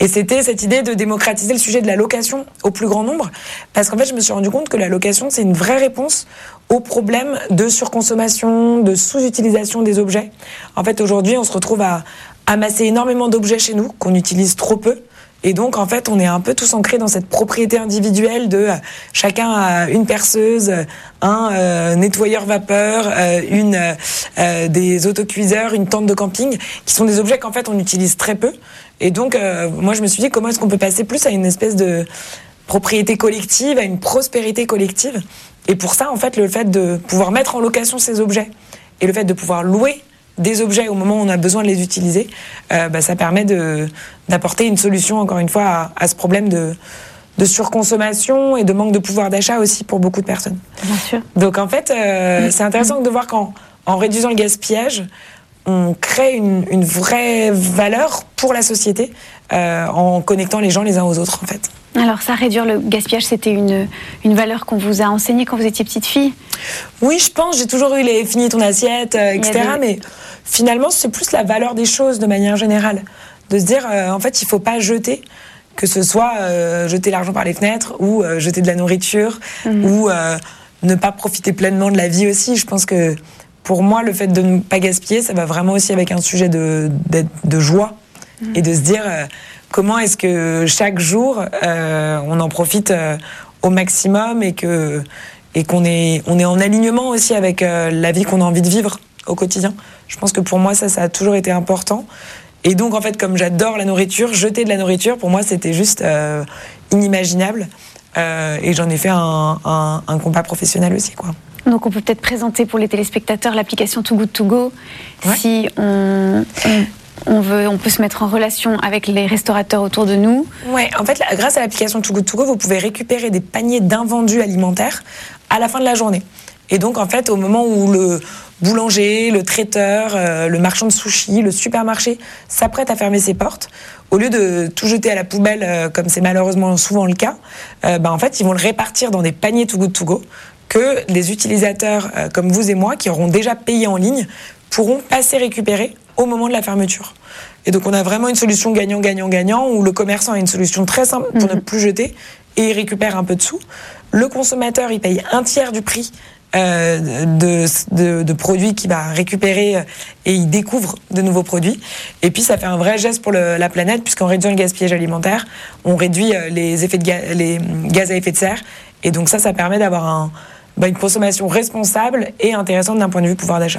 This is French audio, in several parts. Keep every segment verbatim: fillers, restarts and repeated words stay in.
Et c'était cette idée de démocratiser le sujet de la location au plus grand nombre, parce qu'en fait, je me suis rendu compte que la location, c'est une vraie réponse au problème de surconsommation, de sous-utilisation des objets. En fait, aujourd'hui, on se retrouve à amasser énormément d'objets chez nous, qu'on utilise trop peu. Et donc, en fait, on est un peu tous ancrés dans cette propriété individuelle de euh, chacun a une perceuse, un euh, nettoyeur vapeur, euh, une euh, des autocuiseurs, une tente de camping, qui sont des objets qu'en fait on utilise très peu. Et donc, euh, moi, je me suis dit comment est-ce qu'on peut passer plus à une espèce de propriété collective, à une prospérité collective. Et pour ça, en fait, le fait de pouvoir mettre en location ces objets et le fait de pouvoir louer des objets au moment où on a besoin de les utiliser, euh, bah, ça permet de, d'apporter une solution, encore une fois, à, à ce problème de, de surconsommation et de manque de pouvoir d'achat aussi pour beaucoup de personnes. Bien sûr. Donc en fait, euh, c'est intéressant de voir qu'en en réduisant le gaspillage, on crée une, une vraie valeur pour la société euh, en connectant les gens les uns aux autres, en fait. Alors ça, réduire le gaspillage, c'était une, une valeur qu'on vous a enseignée quand vous étiez petite fille ? Oui, je pense. J'ai toujours eu les « finis ton assiette euh, », et cetera. Des... Mais finalement, c'est plus la valeur des choses de manière générale. De se dire, euh, en fait, il ne faut pas jeter, que ce soit euh, jeter l'argent par les fenêtres ou euh, jeter de la nourriture mmh. ou euh, ne pas profiter pleinement de la vie aussi. Je pense que pour moi, le fait de ne pas gaspiller, ça va vraiment aussi avec un sujet de, de, de joie mmh. et de se dire... Euh, Comment est-ce que chaque jour, euh, on en profite euh, au maximum et, que, et qu'on est, on est en alignement aussi avec euh, la vie qu'on a envie de vivre au quotidien. Je pense que pour moi, ça, ça a toujours été important. Et donc, en fait, comme j'adore la nourriture, jeter de la nourriture, pour moi, c'était juste euh, inimaginable. Euh, et j'en ai fait un, un, un combat professionnel aussi, quoi. Donc, on peut peut-être présenter pour les téléspectateurs l'application Too Good To Go. Ouais. Si on... on... On, veut, on peut se mettre en relation avec les restaurateurs autour de nous. Ouais, en fait, là, grâce à l'application Too Good To Go, vous pouvez récupérer des paniers d'invendus alimentaires à la fin de la journée. Et donc, en fait, au moment où le boulanger, le traiteur, euh, le marchand de sushis, le supermarché s'apprête à fermer ses portes, au lieu de tout jeter à la poubelle, euh, comme c'est malheureusement souvent le cas, euh, bah, en fait, ils vont le répartir dans des paniers Too Good To Go que les utilisateurs euh, comme vous et moi, qui auront déjà payé en ligne, pourront passer récupérer au moment de la fermeture. Et donc on a vraiment une solution gagnant-gagnant-gagnant où le commerçant a une solution très simple pour mmh. ne plus jeter et il récupère un peu de sous. Le consommateur, il paye un tiers du prix euh, de, de, de produits qu'il va récupérer euh, et il découvre de nouveaux produits. Et puis ça fait un vrai geste pour le, la planète puisqu'en réduisant le gaspillage alimentaire, on réduit euh, les, effets de ga- les gaz à effet de serre. Et donc ça, ça permet d'avoir un, bah, une consommation responsable et intéressante d'un point de vue pouvoir d'achat.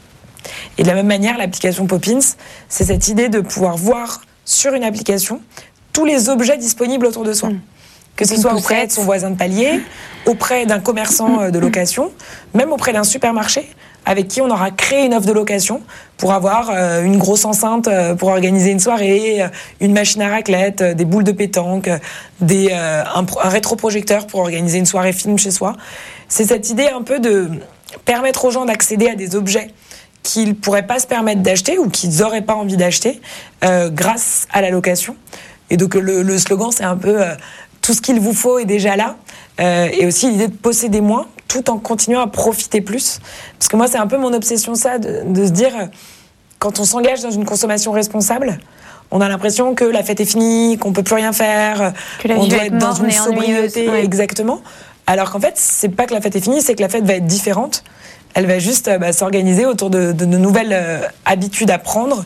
Et de la même manière, l'application Poppins, c'est cette idée de pouvoir voir sur une application tous les objets disponibles autour de soi. Mmh. Que ce soit auprès de son voisin de palier, auprès d'un commerçant de location, même auprès d'un supermarché avec qui on aura créé une offre de location pour avoir euh, une grosse enceinte euh, pour organiser une soirée, euh, une machine à raclette, euh, des boules de pétanque, des, euh, un, un rétroprojecteur pour organiser une soirée film chez soi. C'est cette idée un peu de permettre aux gens d'accéder à des objets qu'ils ne pourraient pas se permettre d'acheter ou qu'ils n'auraient pas envie d'acheter euh, grâce à la location. Et donc le, le slogan, c'est un peu euh, « tout ce qu'il vous faut est déjà là euh, » et aussi l'idée de posséder moins tout en continuant à profiter plus. Parce que moi, c'est un peu mon obsession, ça, de, de se dire, euh, quand on s'engage dans une consommation responsable, on a l'impression que la fête est finie, qu'on ne peut plus rien faire, que la on vie doit va être être dans une sobriété. Ouais. Exactement. Alors qu'en fait, c'est pas que la fête est finie, c'est que la fête va être différente. Elle va juste bah, s'organiser autour de, de, de nouvelles euh, habitudes à prendre,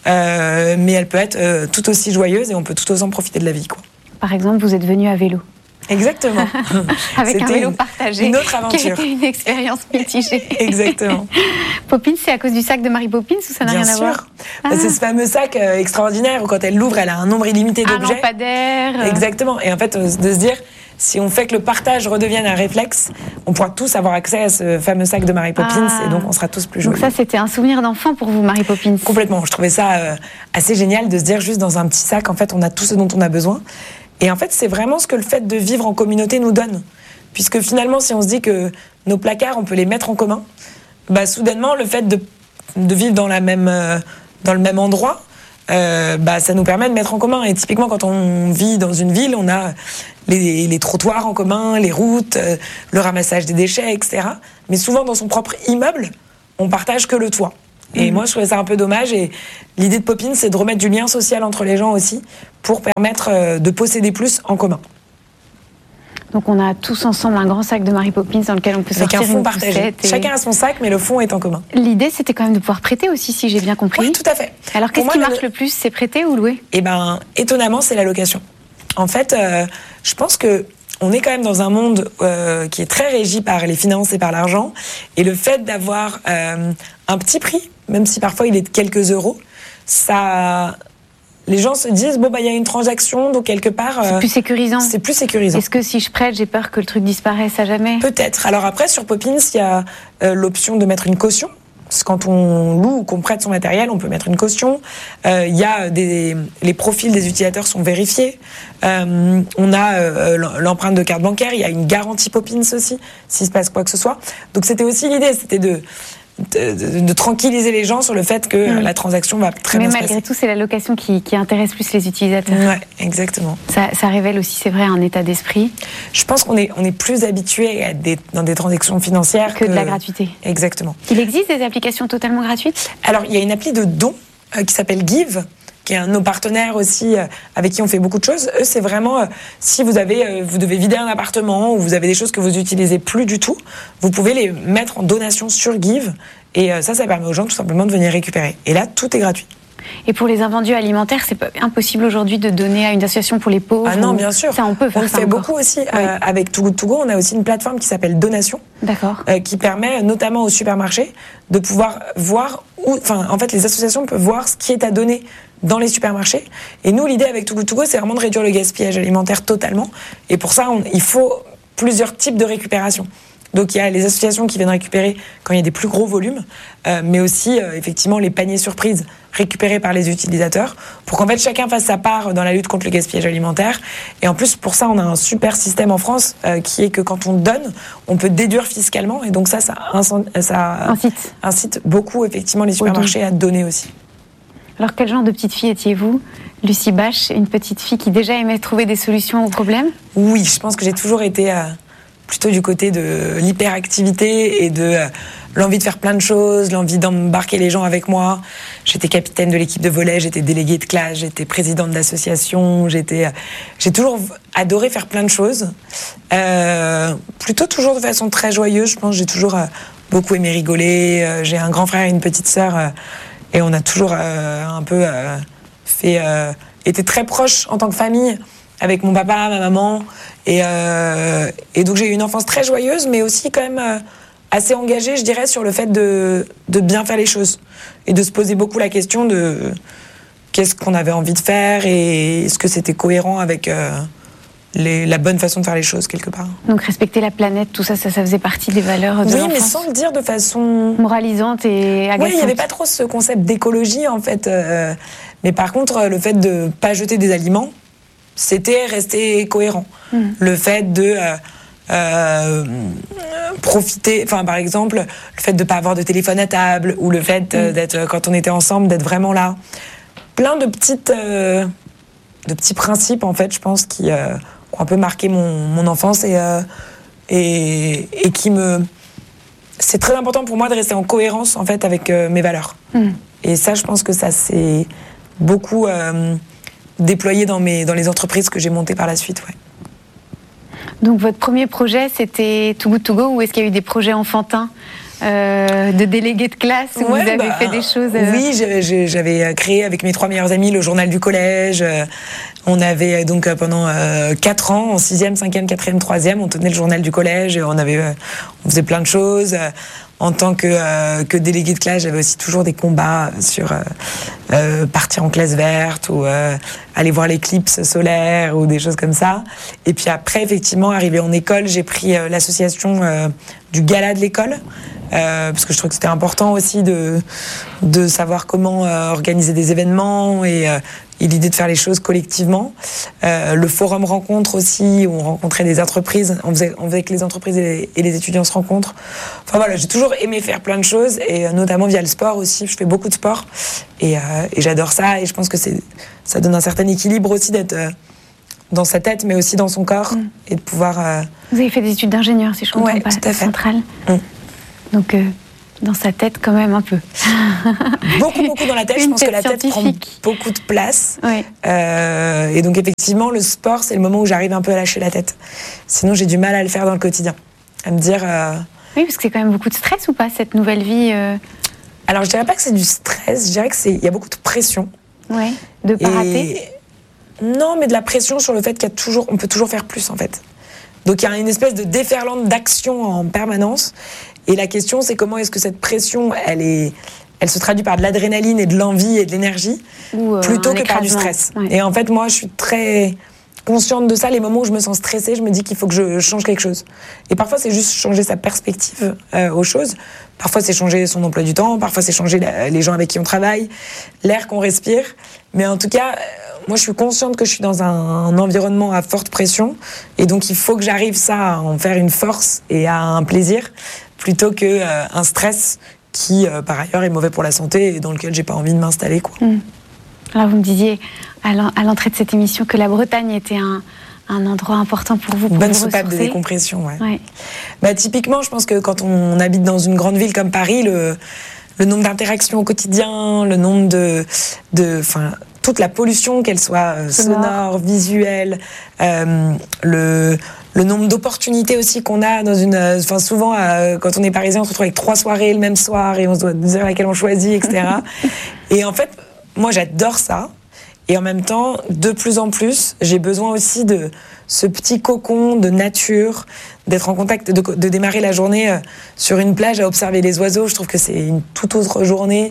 euh, mais elle peut être euh, tout aussi joyeuse et on peut tout autant profiter de la vie, quoi. Par exemple, vous êtes venu à vélo. Exactement. Avec C'était un vélo une, partagé. Une autre aventure. Qui a été une expérience mitigée. Exactement. Poppins, c'est à cause du sac de Mary Poppins ou ça n'a Bien rien sûr. à voir? Ah. C'est ce fameux sac euh, extraordinaire où quand elle l'ouvre, elle a un nombre illimité d'objets. Un lampadaire. Exactement. Et en fait, de se dire, si on fait que le partage redevienne un réflexe, on pourra tous avoir accès à ce fameux sac de Mary Poppins ah. et donc on sera tous plus joyeux. Donc ça, c'était un souvenir d'enfant pour vous, Mary Poppins? Complètement. Je trouvais ça euh, assez génial de se dire juste dans un petit sac, en fait, on a tout ce dont on a besoin. Et en fait, c'est vraiment ce que le fait de vivre en communauté nous donne. Puisque finalement, si on se dit que nos placards, on peut les mettre en commun, bah, soudainement, le fait de, de vivre dans, la même, euh, dans le même endroit, euh, bah, ça nous permet de mettre en commun. Et typiquement, quand on vit dans une ville, on a les, les trottoirs en commun, les routes, euh, le ramassage des déchets, et cetera. Mais souvent, dans son propre immeuble, on partage que le toit. Et mmh. moi, je trouvais ça un peu dommage. Et l'idée de Poppins, c'est de remettre du lien social entre les gens aussi, pour permettre euh, de posséder plus en commun. Donc on a tous ensemble un grand sac de Mary Poppins dans lequel on peut Avec sortir un fonds une partagé. poussette. Et... Chacun a son sac, mais le fond est en commun. L'idée, c'était quand même de pouvoir prêter aussi, si j'ai bien compris. Oui, tout à fait. Alors qu'est-ce qui moi, marche le... le plus, c'est prêter ou louer? Eh ben, étonnamment, c'est la location. En fait, euh, je pense que on est quand même dans un monde euh, qui est très régi par les finances et par l'argent. Et le fait d'avoir euh, un petit prix, même si parfois il est de quelques euros, ça... Les gens se disent, bon, bah, il y a une transaction, donc quelque part... C'est euh, plus sécurisant. C'est plus sécurisant. Est-ce que si je prête, j'ai peur que le truc disparaisse à jamais? Peut-être. Alors après, sur Poppins, il y a euh, l'option de mettre une caution. Parce que quand on loue ou qu'on prête son matériel, on peut mettre une caution. Euh, il y a des... Les profils des utilisateurs sont vérifiés. Euh, on a euh, l'empreinte de carte bancaire. Il y a une garantie Poppins aussi, s'il se passe quoi que ce soit. Donc c'était aussi l'idée, c'était de... De, de, de tranquilliser les gens sur le fait que mmh. la transaction va très Mais bien se malgré passer. tout, c'est la location qui, qui intéresse plus les utilisateurs. Ouais, exactement. Ça, ça révèle aussi, c'est vrai, un état d'esprit. Je pense qu'on est, on est plus habitué à être des, dans des transactions financières que, que de la gratuité. Exactement. Il existe des applications totalement gratuites? Alors, il y a une appli de dons euh, qui s'appelle Give, qui est un de nos partenaires aussi, euh, avec qui on fait beaucoup de choses. Eux, c'est vraiment, euh, si vous avez, euh, vous devez vider un appartement ou vous avez des choses que vous n'utilisez plus du tout, vous pouvez les mettre en donation sur Give. Et euh, ça, ça permet aux gens tout simplement de venir récupérer. Et là, tout est gratuit. Et pour les invendus alimentaires, c'est pas impossible aujourd'hui de donner à une association pour les pauvres? Ah non, ou... bien sûr. Ça, on peut faire on ça fait encore. beaucoup aussi. Oui. Euh, avec Too Good To Go, on a aussi une plateforme qui s'appelle Donation. D'accord. Euh, qui permet notamment aux supermarchés de pouvoir voir où, enfin, en fait, les associations peuvent voir ce qui est à donner dans les supermarchés. Et nous, l'idée avec Too Good To Go, c'est vraiment de réduire le gaspillage alimentaire totalement. Et pour ça, on, il faut plusieurs types de récupération. Donc il y a les associations qui viennent récupérer quand il y a des plus gros volumes, euh, mais aussi euh, effectivement les paniers surprises récupérés par les utilisateurs, pour qu'en fait chacun fasse sa part dans la lutte contre le gaspillage alimentaire. Et en plus pour ça on a un super système en France euh, qui est que quand on donne, on peut déduire fiscalement, et donc ça ça, ça incite. incite beaucoup effectivement les supermarchés à donner aussi. Alors quel genre de petite fille étiez-vous, Lucie Bache, une petite fille qui déjà aimait trouver des solutions aux problèmes? Oui, je pense que j'ai toujours été euh, plutôt du côté de l'hyperactivité et de euh, l'envie de faire plein de choses, l'envie d'embarquer les gens avec moi. J'étais capitaine de l'équipe de volley, j'étais déléguée de classe, j'étais présidente d'association, j'étais, euh, j'ai toujours adoré faire plein de choses. Euh, plutôt toujours de façon très joyeuse, je pense. J'ai toujours euh, beaucoup aimé rigoler. Euh, j'ai un grand frère et une petite sœur, euh, et on a toujours euh, un peu euh, fait, euh, été très proches en tant que famille, avec mon papa, ma maman. Et, euh, et donc j'ai eu une enfance très joyeuse, mais aussi quand même euh, assez engagée, je dirais, sur le fait de, de bien faire les choses. Et de se poser beaucoup la question de qu'est-ce qu'on avait envie de faire et est-ce que c'était cohérent avec euh, les, la bonne façon de faire les choses, quelque part. Donc respecter la planète, tout ça, ça, ça faisait partie des valeurs de oui, l'enfance. Mais sans le dire de façon... moralisante et agaçante. Oui, il n'y avait pas trop ce concept d'écologie, en fait. Euh, mais par contre, le fait de ne pas jeter des aliments, c'était rester cohérent. Mmh. Le fait de euh, euh, profiter, enfin par exemple, le fait de ne pas avoir de téléphone à table, ou le fait euh, mmh. d'être, quand on était ensemble, d'être vraiment là. Plein de petites, euh, de petits principes, en fait, je pense, qui euh, ont un peu marqué mon, mon enfance et, euh, et, et qui me... C'est très important pour moi de rester en cohérence, en fait, avec euh, mes valeurs. Mmh. Et ça, je pense que ça s'est beaucoup... Euh, déployé dans, mes, dans les entreprises que j'ai montées par la suite. Ouais. Donc votre premier projet, c'était Too Good To Go, ou est-ce qu'il y a eu des projets enfantins euh, de délégués de classe où ouais, vous avez bah, fait des choses euh... Oui, j'avais, j'avais créé avec mes trois meilleurs amis le journal du collège. On avait donc pendant euh, quatre ans, en sixième, cinquième, quatrième, troisième, on tenait le journal du collège. On, avait, on faisait plein de choses. En tant que, euh, que déléguée de classe, j'avais aussi toujours des combats sur euh, euh, partir en classe verte ou euh, aller voir l'éclipse solaire ou des choses comme ça. Et puis après, effectivement, arrivé en école, j'ai pris euh, l'association euh, du gala de l'école. Euh, parce que je trouve que c'était important aussi de, de savoir comment euh, organiser des événements et, euh, et l'idée de faire les choses collectivement. Euh, le forum rencontre aussi, où on rencontrait des entreprises, on faisait, on faisait que les entreprises et les, et les étudiants se rencontrent. Enfin voilà, j'ai toujours aimé faire plein de choses, et euh, notamment via le sport aussi. Je fais beaucoup de sport et, euh, et j'adore ça, et je pense que c'est, ça donne un certain équilibre aussi d'être euh, dans sa tête, mais aussi dans son corps, mmh. et de pouvoir... Euh... Vous avez fait des études d'ingénieur, si je comprends ouais, pas, tout à fait. Centrale. Mmh. Donc, euh, Dans sa tête, quand même, un peu. Beaucoup, beaucoup dans la tête. Je pense que la tête prend beaucoup de place. Oui. Euh, et donc, effectivement, le sport, c'est le moment où j'arrive un peu à lâcher la tête. Sinon, j'ai du mal à le faire dans le quotidien. À me dire... Euh... Oui, parce que c'est quand même beaucoup de stress ou pas, cette nouvelle vie euh... Alors, je dirais pas que c'est du stress. Je dirais que c'est... Il y a beaucoup de pression. Oui, de pas et... rater. Non, mais de la pression sur le fait qu'il y a toujours... On peut toujours faire plus, en fait. Donc, il y a une espèce de déferlante d'action en permanence. Et la question, c'est comment est-ce que cette pression, elle, est, elle se traduit par de l'adrénaline et de l'envie et de l'énergie, Ou, euh, plutôt que par du stress. Ouais. Et en fait, moi, je suis très consciente de ça. Les moments où je me sens stressée, je me dis qu'il faut que je change quelque chose. Et parfois, c'est juste changer sa perspective euh, aux choses. Parfois, c'est changer son emploi du temps. Parfois, c'est changer la, les gens avec qui on travaille, l'air qu'on respire. Mais en tout cas... Moi, je suis consciente que je suis dans un, un environnement à forte pression. Et donc, il faut que j'arrive ça à en faire une force et à un plaisir, plutôt qu'un euh, stress qui, euh, par ailleurs, est mauvais pour la santé et dans lequel j'ai pas envie de m'installer, quoi. Mmh. Alors, vous me disiez à l'entrée de cette émission que la Bretagne était un, un endroit important pour vous, pour bonne vous soupape de ressourcer. décompression, ouais. Ouais. Bah, typiquement, je pense que quand on habite dans une grande ville comme Paris, le, le nombre d'interactions au quotidien, le nombre de... de enfin, toute la pollution, qu'elle soit euh, sonore, sonore, visuelle, euh, le, le nombre d'opportunités aussi qu'on a dans une... Enfin, souvent, euh, quand on est parisien, on se retrouve avec trois soirées le même soir et on se doit dire laquelle on choisit, et cetera. Et en fait, moi, j'adore ça. Et en même temps, de plus en plus, j'ai besoin aussi de ce petit cocon de nature, d'être en contact, de, de démarrer la journée euh, sur une plage à observer les oiseaux. Je trouve que c'est une toute autre journée.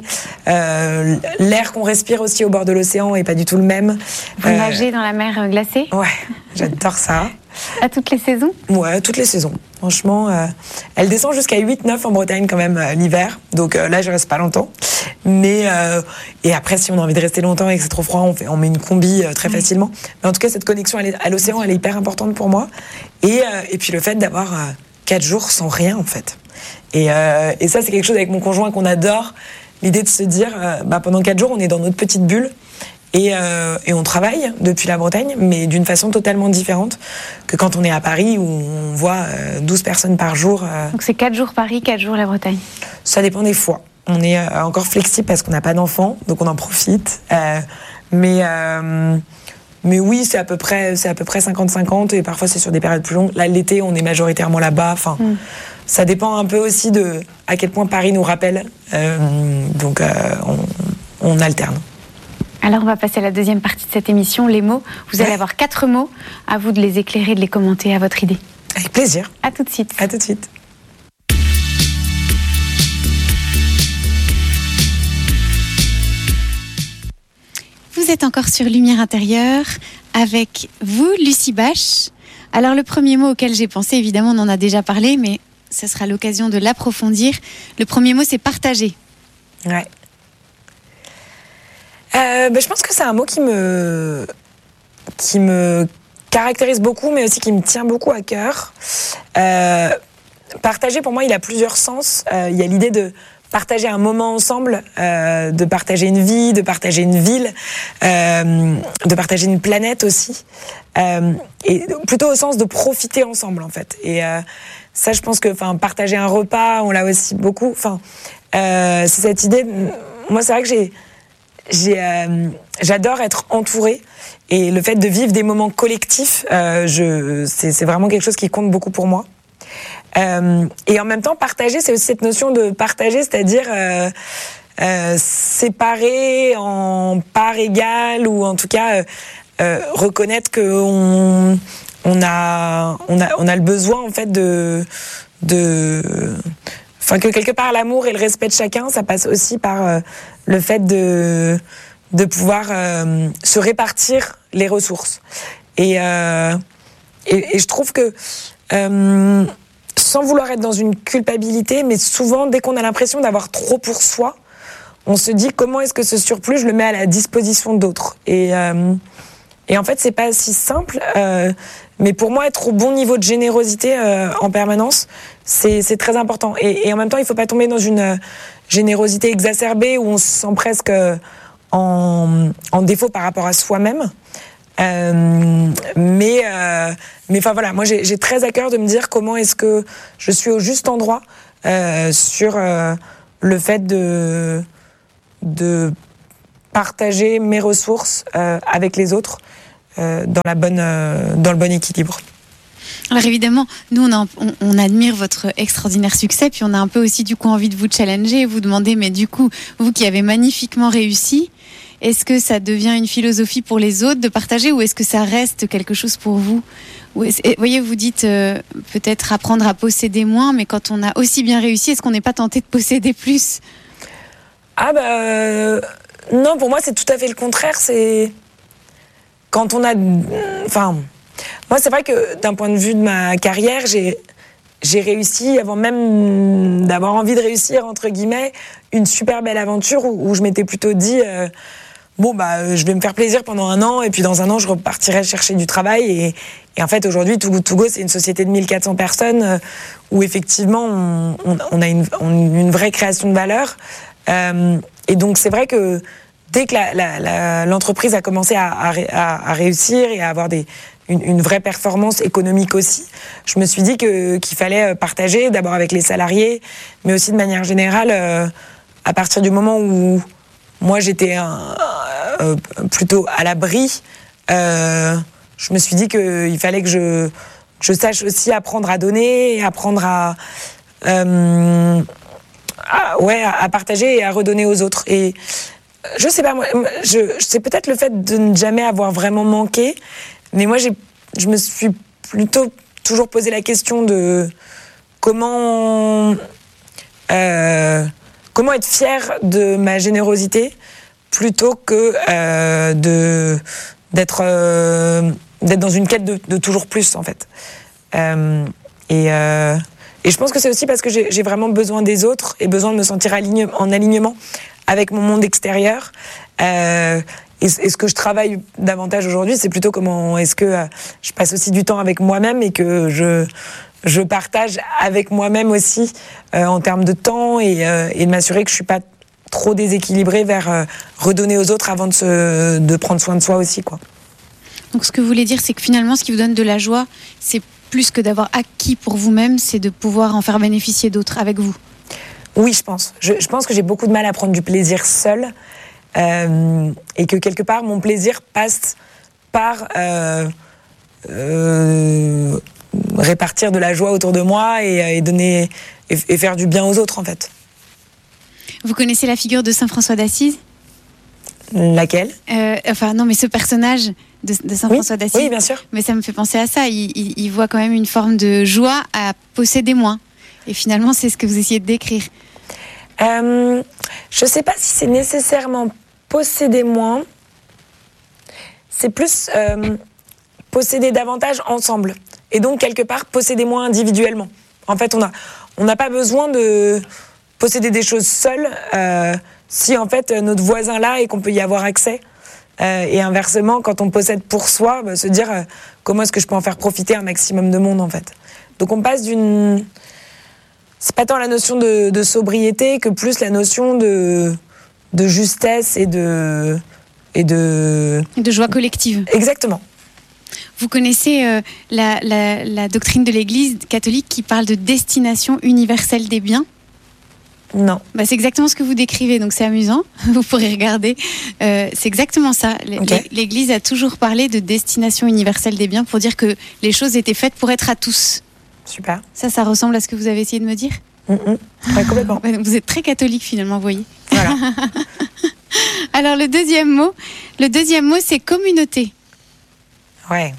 Euh, l'air qu'on respire aussi au bord de l'océan est pas du tout le même. Vous euh, nagez dans la mer glacée ? Ouais, j'adore ça. À toutes les saisons ? Ouais, toutes les saisons. Franchement, euh, elle descend jusqu'à huit neuf en Bretagne quand même euh, l'hiver. Donc euh, là, je reste pas longtemps. Mais euh, et après, si on a envie de rester longtemps et que c'est trop froid, on, fait, on met une combi euh, très oui. facilement. Mais en tout cas, cette connexion à l'océan, elle est hyper importante pour moi. Et, euh, et puis le fait d'avoir euh, quatre jours sans rien, en fait. Et, euh, et ça, c'est quelque chose avec mon conjoint qu'on adore. L'idée de se dire, euh, bah, pendant quatre jours, on est dans notre petite bulle. Et, euh, et on travaille depuis la Bretagne, mais d'une façon totalement différente que quand on est à Paris, où on voit euh, douze personnes par jour. Euh... Donc c'est quatre jours Paris, quatre jours la Bretagne ? Ça dépend des fois. On est euh, encore flexible parce qu'on n'a pas d'enfants, donc on en profite. Euh, mais, euh, mais oui, c'est à peu près, c'est à peu près cinquante cinquante, et parfois c'est sur des périodes plus longues. Là, l'été, on est majoritairement là-bas. Enfin, mm. Ça dépend un peu aussi de à quel point Paris nous rappelle. Euh, donc euh, on, on alterne. Alors, on va passer à la deuxième partie de cette émission, les mots. Vous allez ouais. avoir quatre mots. À vous de les éclairer, de les commenter à votre idée. Avec plaisir. À tout de suite. À tout de suite. Vous êtes encore sur Lumière intérieure avec vous, Lucie Bache. Alors, le premier mot auquel j'ai pensé, évidemment, on en a déjà parlé, mais ce sera l'occasion de l'approfondir. Le premier mot, c'est partager. Ouais. Euh, ben, je pense que c'est un mot qui me, qui me caractérise beaucoup, mais aussi qui me tient beaucoup à cœur. Euh, partager, pour moi, il a plusieurs sens. Euh, il y a l'idée de partager un moment ensemble, euh, de partager une vie, de partager une ville, euh, de partager une planète aussi. Euh, et plutôt au sens de profiter ensemble, en fait. Et euh, ça, je pense que, enfin, partager un repas, on l'a aussi beaucoup. Enfin, euh, c'est cette idée. Moi, c'est vrai que j'ai J'ai, euh, j'adore être entourée, et le fait de vivre des moments collectifs, euh, je, c'est, c'est vraiment quelque chose qui compte beaucoup pour moi. Euh, et en même temps, partager, c'est aussi cette notion de partager, c'est-à-dire euh, euh, séparer en parts égales, ou en tout cas euh, euh, reconnaître qu'on on a, on a, on a le besoin en fait de, de Enfin, que quelque part l'amour et le respect de chacun, ça passe aussi par euh, le fait de de pouvoir euh, se répartir les ressources. Et euh, et, et je trouve que euh, sans vouloir être dans une culpabilité, mais souvent dès qu'on a l'impression d'avoir trop pour soi, on se dit comment est-ce que ce surplus je le mets à la disposition d'autres. Et euh, et en fait c'est pas si simple. Euh, Mais pour moi, être au bon niveau de générosité euh, en permanence, c'est, c'est très important. Et, et en même temps, il ne faut pas tomber dans une euh, générosité exacerbée où on se sent presque euh, en, en défaut par rapport à soi-même. Euh, mais, euh, mais enfin voilà, moi j'ai, j'ai très à cœur de me dire comment est-ce que je suis au juste endroit euh, sur euh, le fait de, de partager mes ressources euh, avec les autres euh, dans, la bonne, euh, dans le bon équilibre. Alors évidemment, nous on, a, on, on admire votre extraordinaire succès, puis on a un peu aussi du coup envie de vous challenger et vous demander, mais du coup, vous qui avez magnifiquement réussi, est-ce que ça devient une philosophie pour les autres de partager ou est-ce que ça reste quelque chose pour vous? Vous voyez, vous dites euh, peut-être apprendre à posséder moins, mais quand on a aussi bien réussi, est-ce qu'on n'est pas tenté de posséder plus? Ah bah euh, non, pour moi c'est tout à fait le contraire. C'est quand on a, enfin, moi c'est vrai que d'un point de vue de ma carrière, j'ai j'ai réussi avant même d'avoir envie de réussir entre guillemets une super belle aventure où, où je m'étais plutôt dit euh, bon bah je vais me faire plaisir pendant un an et puis dans un an je repartirai chercher du travail et, et en fait aujourd'hui Too Good To Go c'est une société de mille quatre cents personnes euh, où effectivement on, on, on a une, on, une vraie création de valeur euh, et donc c'est vrai que dès que la, la, la, l'entreprise a commencé à, à, à réussir et à avoir des, une, une vraie performance économique aussi, je me suis dit que, qu'il fallait partager d'abord avec les salariés mais aussi de manière générale euh, à partir du moment où moi, j'étais un, euh, plutôt à l'abri. Euh, je me suis dit qu'il fallait que je, je sache aussi apprendre à donner, apprendre à, euh, à, ouais, à partager et à redonner aux autres. Et je sais pas, moi, je, c'est peut-être le fait de ne jamais avoir vraiment manqué, mais moi, j'ai, je me suis plutôt toujours posé la question de comment... Euh, Comment être fier de ma générosité plutôt que euh, de d'être euh, d'être dans une quête de, de toujours plus en fait. Euh, et euh, et je pense que c'est aussi parce que j'ai, j'ai vraiment besoin des autres et besoin de me sentir aligne, en alignement avec mon monde extérieur. Euh, et, et ce que je travaille davantage aujourd'hui, c'est plutôt comment est-ce que euh, je passe aussi du temps avec moi-même et que je je partage avec moi-même aussi euh, en termes de temps et, euh, et de m'assurer que je suis pas trop déséquilibrée vers euh, redonner aux autres avant de, se, de prendre soin de soi aussi, quoi. Donc ce que vous voulez dire, c'est que finalement, ce qui vous donne de la joie, c'est plus que d'avoir acquis pour vous-même, c'est de pouvoir en faire bénéficier d'autres avec vous. Oui, je pense. Je, je pense que j'ai beaucoup de mal à prendre du plaisir seule euh, et que quelque part, mon plaisir passe par... Euh, euh, répartir de la joie autour de moi et, et donner et, et faire du bien aux autres en fait. Vous connaissez la figure de Saint François d'Assise ? Laquelle ? euh, Enfin non, mais ce personnage de, de Saint oui, François d'Assise. Oui, bien sûr. Mais ça me fait penser à ça. Il, il, il voit quand même une forme de joie à posséder moins. Et finalement, c'est ce que vous essayez de décrire. Euh, je sais pas si c'est nécessairement posséder moins. C'est plus euh, posséder davantage ensemble. Et donc, quelque part, posséder moins individuellement. En fait, on a, on n'a pas besoin de posséder des choses seules euh, si, en fait, notre voisin là et qu'on peut y avoir accès. Euh, et inversement, quand on possède pour soi, bah, se dire euh, comment est-ce que je peux en faire profiter un maximum de monde, en fait. Donc, on passe d'une... C'est pas tant la notion de, de sobriété que plus la notion de, de justesse et de... Et de... de joie collective. Exactement. Vous connaissez euh, la, la, la doctrine de l'Église catholique qui parle de destination universelle des biens ? Non. Bah, c'est exactement ce que vous décrivez, donc c'est amusant. Vous pourrez regarder. Euh, c'est exactement ça. Okay. L'Église a toujours parlé de destination universelle des biens pour dire que les choses étaient faites pour être à tous. Super. Ça, ça ressemble à ce que vous avez essayé de me dire ? Mm-mm. Ouais, complètement. Vous êtes très catholique finalement, vous voyez. Voilà. Alors le deuxième mot, le deuxième mot, c'est communauté. Ouais.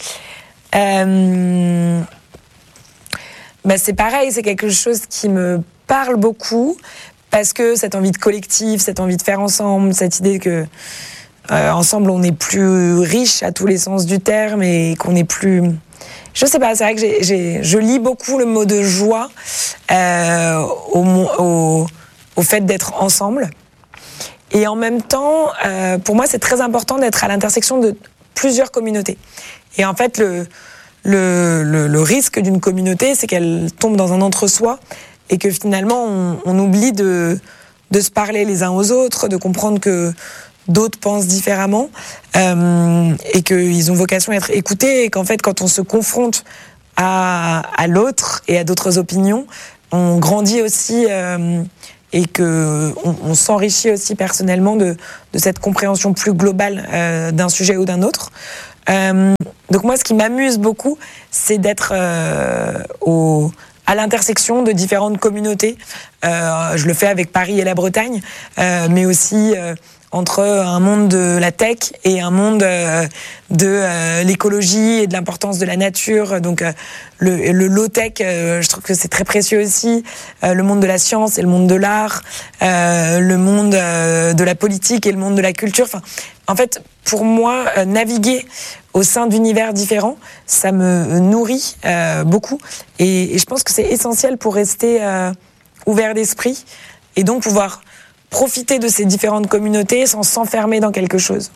Euh... Bah, c'est pareil, c'est quelque chose qui me parle beaucoup parce que cette envie de collectif, cette envie de faire ensemble, cette idée que euh, ensemble on est plus riche à tous les sens du terme et qu'on est plus... Je sais pas, c'est vrai que j'ai, j'ai, je lis beaucoup le mot de joie euh, au, au, au fait d'être ensemble. Et en même temps, euh, pour moi, c'est très important d'être à l'intersection de plusieurs communautés. Et en fait, le, le, le, le risque d'une communauté, c'est qu'elle tombe dans un entre-soi et que finalement, on, on oublie de, de se parler les uns aux autres, de comprendre que d'autres pensent différemment euh, et qu'ils ont vocation à être écoutés et qu'en fait, quand on se confronte à, à l'autre et à d'autres opinions, on grandit aussi euh, et que on, on s'enrichit aussi personnellement de, de cette compréhension plus globale euh, d'un sujet ou d'un autre. Euh, donc moi, ce qui m'amuse beaucoup, c'est d'être euh, au à l'intersection de différentes communautés. Euh, je le fais avec Paris et la Bretagne, euh, mais aussi euh, entre un monde de la tech et un monde euh, de euh, l'écologie et de l'importance de la nature. Donc euh, le, le low-tech, euh, je trouve que c'est très précieux aussi. Euh, le monde de la science et le monde de l'art, euh, le monde euh, de la politique et le monde de la culture. Enfin, en fait, pour moi, euh, naviguer au sein d'univers différents, ça me nourrit euh, beaucoup. Et, et je pense que c'est essentiel pour rester euh, ouvert d'esprit et donc pouvoir profiter de ces différentes communautés sans s'enfermer dans quelque chose.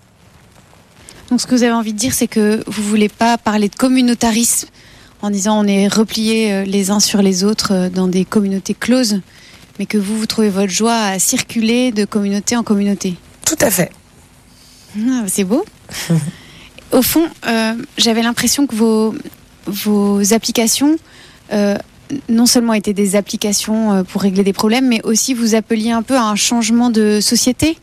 Donc ce que vous avez envie de dire, c'est que vous ne voulez pas parler de communautarisme en disant on est repliés les uns sur les autres dans des communautés closes, mais que vous, vous trouvez votre joie à circuler de communauté en communauté. Tout à fait. Ah, c'est beau. Au fond, euh, j'avais l'impression que vos, vos applications euh, non seulement étaient des applications pour régler des problèmes, mais aussi vous appeliez un peu à un changement de société,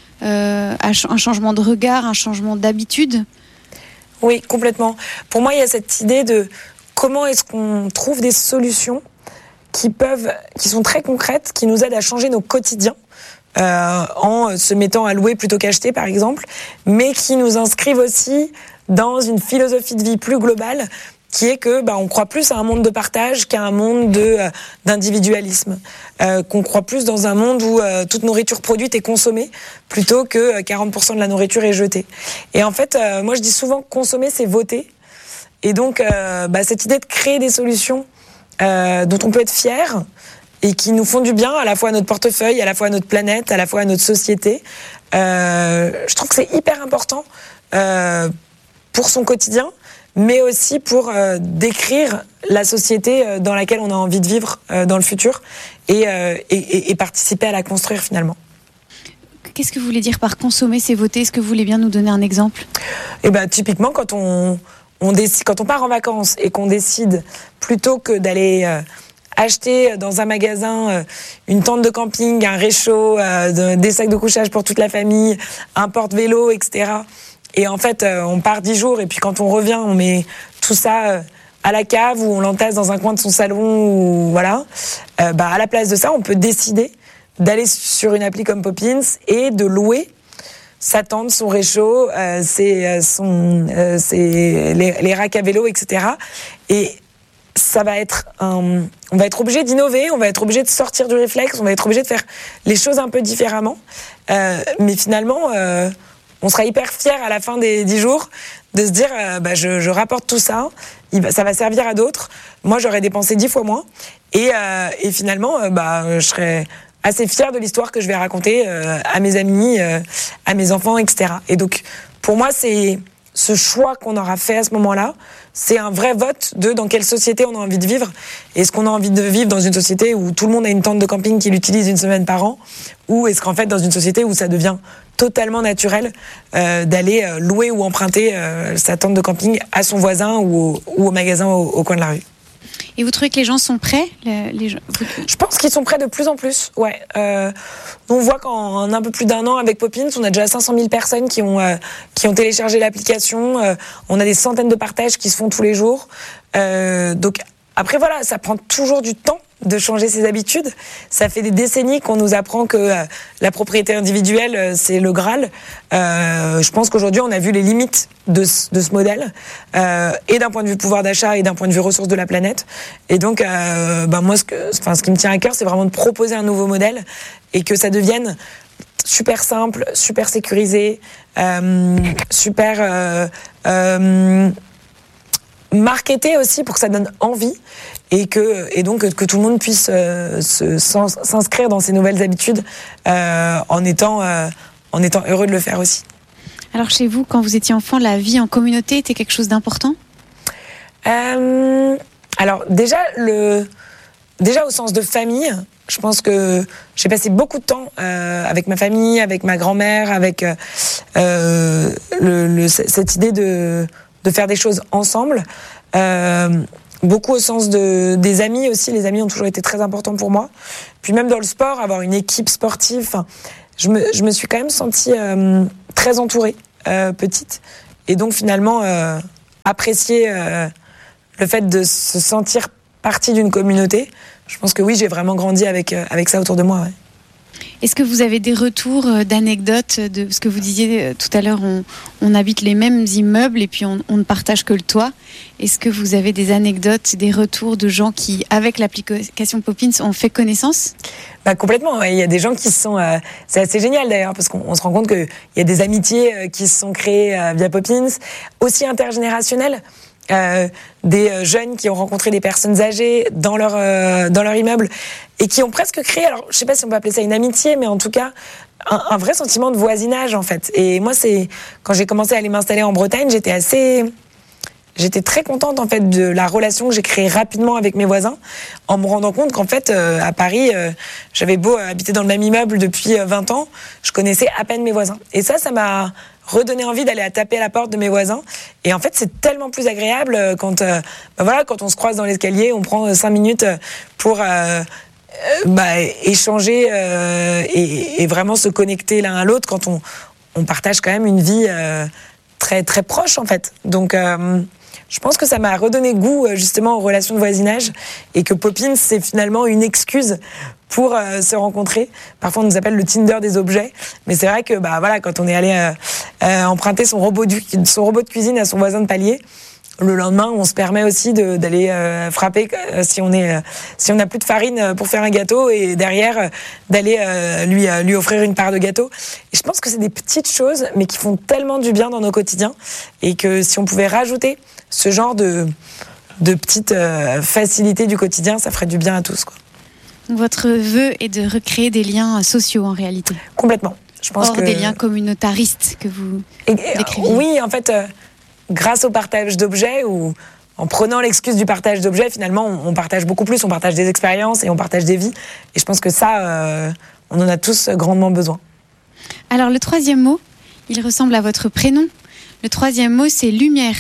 euh, à un changement de regard, un changement d'habitude. Oui, complètement. Pour moi, il y a cette idée de comment est-ce qu'on trouve des solutions qui peuvent, qui sont très concrètes, qui nous aident à changer nos quotidiens. Euh, en se mettant à louer plutôt qu'acheter par exemple, mais qui nous inscrivent aussi dans une philosophie de vie plus globale qui est que bah, on croit plus à un monde de partage qu'à un monde de, euh, d'individualisme, euh, qu'on croit plus dans un monde où euh, toute nourriture produite est consommée plutôt que quarante pour cent de la nourriture est jetée. Et en fait, euh, moi je dis souvent consommer c'est voter, et donc euh, bah, cette idée de créer des solutions euh, dont on peut être fier et qui nous font du bien à la fois à notre portefeuille, à la fois à notre planète, à la fois à notre société. Euh, je trouve que c'est hyper important euh, pour son quotidien, mais aussi pour euh, décrire la société dans laquelle on a envie de vivre euh, dans le futur et, euh, et, et participer à la construire finalement. Qu'est-ce que vous voulez dire par consommer, c'est voter ? Est-ce que vous voulez bien nous donner un exemple ? Eh ben, typiquement, quand on, on décide, quand on part en vacances et qu'on décide plutôt que d'aller... Euh, acheter dans un magasin euh, une tente de camping, un réchaud, euh, de, des sacs de couchage pour toute la famille, un porte-vélo, et cetera. Et en fait, euh, on part dix jours et puis quand on revient, on met tout ça euh, à la cave ou on l'entasse dans un coin de son salon ou voilà. Euh, bah, à la place de ça, on peut décider d'aller sur une appli comme Poppins et de louer sa tente, son réchaud, euh, ses, son, euh, ses, les, les racks à vélo, et cetera. Et ça va être un... on va être obligé d'innover, on va être obligé de sortir du réflexe, on va être obligé de faire les choses un peu différemment. Euh, mais finalement, euh, on sera hyper fiers à la fin des dix jours de se dire euh, bah, je, je rapporte tout ça, il va, ça va servir à d'autres. Moi, j'aurais dépensé dix fois moins. Et, euh, et finalement, euh, bah, je serais assez fière de l'histoire que je vais raconter euh, à mes amis, euh, à mes enfants, et cetera. Et donc, pour moi, c'est ce choix qu'on aura fait à ce moment-là, c'est un vrai vote de dans quelle société on a envie de vivre. Est-ce qu'on a envie de vivre dans une société où tout le monde a une tente de camping qu'il utilise une semaine par an, ou est-ce qu'en fait dans une société où ça devient totalement naturel euh, d'aller euh, louer ou emprunter euh, sa tente de camping à son voisin ou au, ou au magasin au, au coin de la rue. Et vous trouvez que les gens sont prêts les, les gens... Je pense qu'ils sont prêts de plus en plus. Ouais. Euh, on voit qu'en un peu plus d'un an avec Poppins, on a déjà cinq cent mille personnes qui ont euh, qui ont téléchargé l'application. Euh, on a des centaines de partages qui se font tous les jours. Euh, donc après voilà, ça prend toujours du temps de changer ses habitudes. Ça fait des décennies qu'on nous apprend que euh, la propriété individuelle, euh, c'est le Graal. Euh, je pense qu'aujourd'hui, on a vu les limites de ce, de ce modèle, euh, et d'un point de vue pouvoir d'achat et d'un point de vue ressources de la planète. Et donc, euh, ben moi, ce, que, enfin, ce qui me tient à cœur, c'est vraiment de proposer un nouveau modèle et que ça devienne super simple, super sécurisé, euh, super... Euh, euh, marketer aussi pour que ça donne envie et que et donc que tout le monde puisse euh, se, s'inscrire dans ces nouvelles habitudes euh, en étant euh, en étant heureux de le faire aussi. Alors chez vous, quand vous étiez enfant, la vie en communauté était quelque chose d'important ? euh, Alors déjà le déjà au sens de famille, je pense que j'ai passé beaucoup de temps euh, avec ma famille, avec ma grand-mère, avec euh, le, le, cette idée de de faire des choses ensemble. Euh, beaucoup au sens de, des amis aussi. Les amis ont toujours été très importants pour moi. Puis même dans le sport, avoir une équipe sportive, enfin, je me, je me suis quand même sentie euh, très entourée, euh, petite. Et donc finalement, euh, apprécier euh, le fait de se sentir partie d'une communauté. Je pense que oui, j'ai vraiment grandi avec, euh, avec ça autour de moi. Ouais. Est-ce que vous avez des retours d'anecdotes de ce que vous disiez tout à l'heure, on, on habite les mêmes immeubles et puis on, on ne partage que le toit. Est-ce que vous avez des anecdotes, des retours de gens qui, avec l'application Poppins, ont fait connaissance ? Bah, complètement. Il y a des gens qui se sont... Euh, c'est assez génial d'ailleurs, parce qu'on on se rend compte qu'il y a des amitiés euh, qui se sont créées euh, via Poppins, aussi intergénérationnelles. Euh, des jeunes qui ont rencontré des personnes âgées dans leur euh, dans leur immeuble et qui ont presque créé, alors je sais pas si on peut appeler ça une amitié, mais en tout cas un, un vrai sentiment de voisinage en fait. Et moi, c'est quand j'ai commencé à aller m'installer en Bretagne, j'étais assez j'étais très contente en fait de la relation que j'ai créée rapidement avec mes voisins, en me rendant compte qu'en fait euh, à Paris, euh, j'avais beau habiter dans le même immeuble depuis vingt ans, je connaissais à peine mes voisins. Et ça, ça m'a redonner envie d'aller à taper à la porte de mes voisins. Et en fait, c'est tellement plus agréable quand, euh, bah voilà, quand on se croise dans l'escalier, on prend cinq minutes pour euh, euh, bah, échanger euh, et, et vraiment se connecter l'un à l'autre quand on, on partage quand même une vie euh, très, très proche, en fait. Donc, euh, je pense que ça m'a redonné goût, justement, aux relations de voisinage et que Poppins, c'est finalement une excuse pour euh, se rencontrer. Parfois, on nous appelle le Tinder des objets. Mais c'est vrai que, bah, voilà, quand on est allé euh, euh, emprunter son robot, du, son robot de cuisine à son voisin de palier, le lendemain, on se permet aussi de, d'aller euh, frapper euh, si on est, euh, si on n'a plus de farine pour faire un gâteau et derrière, euh, d'aller euh, lui, euh, lui offrir une part de gâteau. Et je pense que c'est des petites choses, mais qui font tellement du bien dans nos quotidiens. Et que si on pouvait rajouter ce genre de, de petites euh, facilités du quotidien, ça ferait du bien à tous, quoi. Votre vœu est de recréer des liens sociaux en réalité. Complètement. Je pense Hors que... des liens communautaristes que vous et, décriviez. Oui, en fait, euh, grâce au partage d'objets ou en prenant l'excuse du partage d'objets, finalement, on, on partage beaucoup plus, on partage des expériences et on partage des vies. Et je pense que ça, euh, on en a tous grandement besoin. Alors, le troisième mot, il ressemble à votre prénom. Le troisième mot, c'est lumière.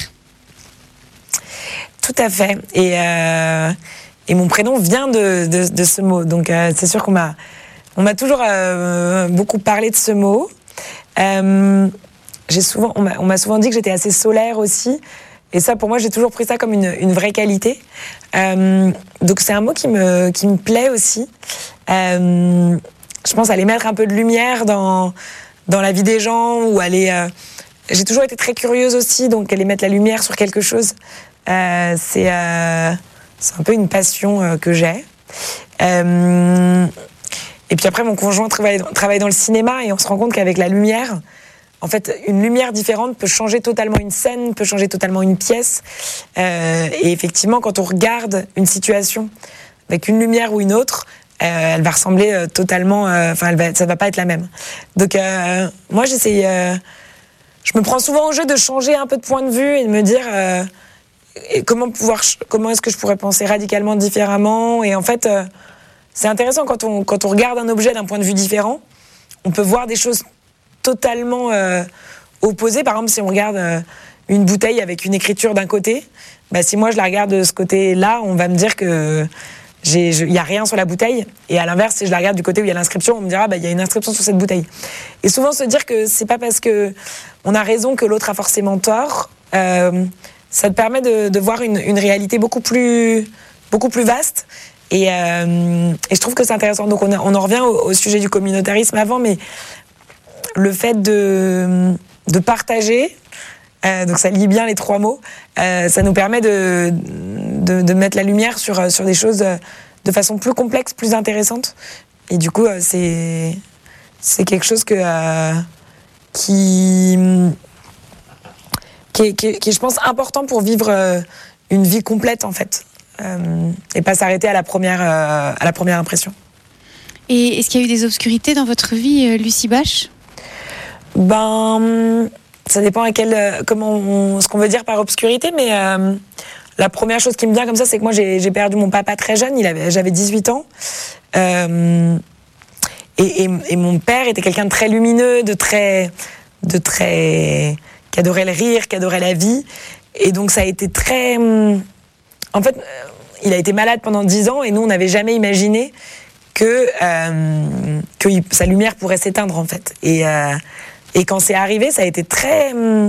Tout à fait. Et... Euh... Et mon prénom vient de, de, de ce mot. Donc, euh, c'est sûr qu'on m'a, on m'a toujours euh, beaucoup parlé de ce mot. Euh, j'ai souvent, on m'a, on m'a souvent dit que j'étais assez solaire aussi. Et ça, pour moi, j'ai toujours pris ça comme une, une vraie qualité. Euh, donc, c'est un mot qui me, qui me plaît aussi. Euh, je pense aller mettre un peu de lumière dans, dans la vie des gens ou aller... Euh, j'ai toujours été très curieuse aussi, donc aller mettre la lumière sur quelque chose, euh, c'est... Euh, C'est un peu une passion euh, que j'ai. Euh, et puis après, mon conjoint travaille, travaille dans le cinéma et on se rend compte qu'avec la lumière, en fait, une lumière différente peut changer totalement une scène, peut changer totalement une pièce. Euh, et effectivement, quand on regarde une situation avec une lumière ou une autre, euh, elle va ressembler euh, totalement... Enfin, euh, ça va pas être la même. Donc, euh, moi, j'essaye... Euh, je me prends souvent au jeu de changer un peu de point de vue et de me dire... Euh, Et comment pouvoir, comment est-ce que je pourrais penser radicalement différemment ? Et en fait, euh, c'est intéressant quand on quand on regarde un objet d'un point de vue différent, on peut voir des choses totalement euh, opposées. Par exemple, si on regarde euh, une bouteille avec une écriture d'un côté, bah, si moi je la regarde de ce côté-là, on va me dire que j'ai, il y a rien sur la bouteille. Et à l'inverse, si je la regarde du côté où il y a l'inscription, on me dira bah il y a une inscription sur cette bouteille. Et souvent se dire que c'est pas parce que on a raison que l'autre a forcément tort. Euh, Ça te permet de, de voir une, une réalité beaucoup plus, beaucoup plus vaste. Et, euh, et je trouve que c'est intéressant. Donc on, a, on en revient au, au sujet du communautarisme avant, mais le fait de, de partager, euh, donc ça lie bien les trois mots, euh, ça nous permet de, de, de mettre la lumière sur, sur des choses de façon plus complexe, plus intéressante. Et du coup, c'est, c'est quelque chose que, euh, qui... Qui est, qui, est, qui est, je pense, important pour vivre euh, une vie complète, en fait. Euh, et pas s'arrêter à la première, euh, à la première impression. Et est-ce qu'il y a eu des obscurités dans votre vie, euh, Lucie Bache ? Ben, ça dépend à quel, comment on, ce qu'on veut dire par obscurité, mais euh, la première chose qui me vient comme ça, c'est que moi, j'ai, j'ai perdu mon papa très jeune, il avait, j'avais dix-huit ans. Euh, et, et, et mon père était quelqu'un de très lumineux, de très... De très qui adorait le rire, qui adorait la vie. Et donc, ça a été très... en fait, il a été malade pendant dix ans et nous, on n'avait jamais imaginé que, euh, que sa lumière pourrait s'éteindre, en fait. Et, euh, et quand c'est arrivé, ça a été très, euh,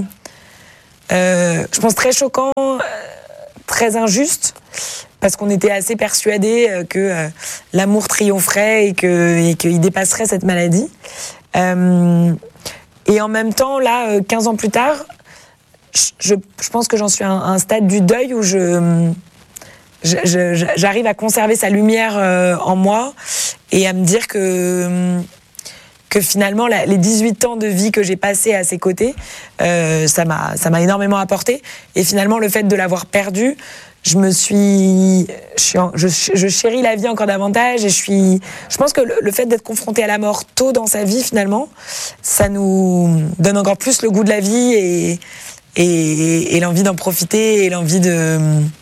je pense, très choquant, très injuste, parce qu'on était assez persuadés que euh, l'amour triompherait et que, et qu'il dépasserait cette maladie. Euh, et en même temps, là, quinze ans plus tard, je, je pense que j'en suis à un, un stade du deuil où je, je, je, j'arrive à conserver sa lumière euh, en moi et à me dire que, que finalement, la, les dix-huit ans de vie que j'ai passés à ses côtés, euh, ça m'a, ça m'a énormément apporté. Et finalement, le fait de l'avoir perdu, je me suis, je, suis en, je, je chéris la vie encore davantage et je suis, je pense que le, le fait d'être confronté à la mort tôt dans sa vie, finalement, ça nous donne encore plus le goût de la vie et, et, et l'envie d'en profiter et l'envie de,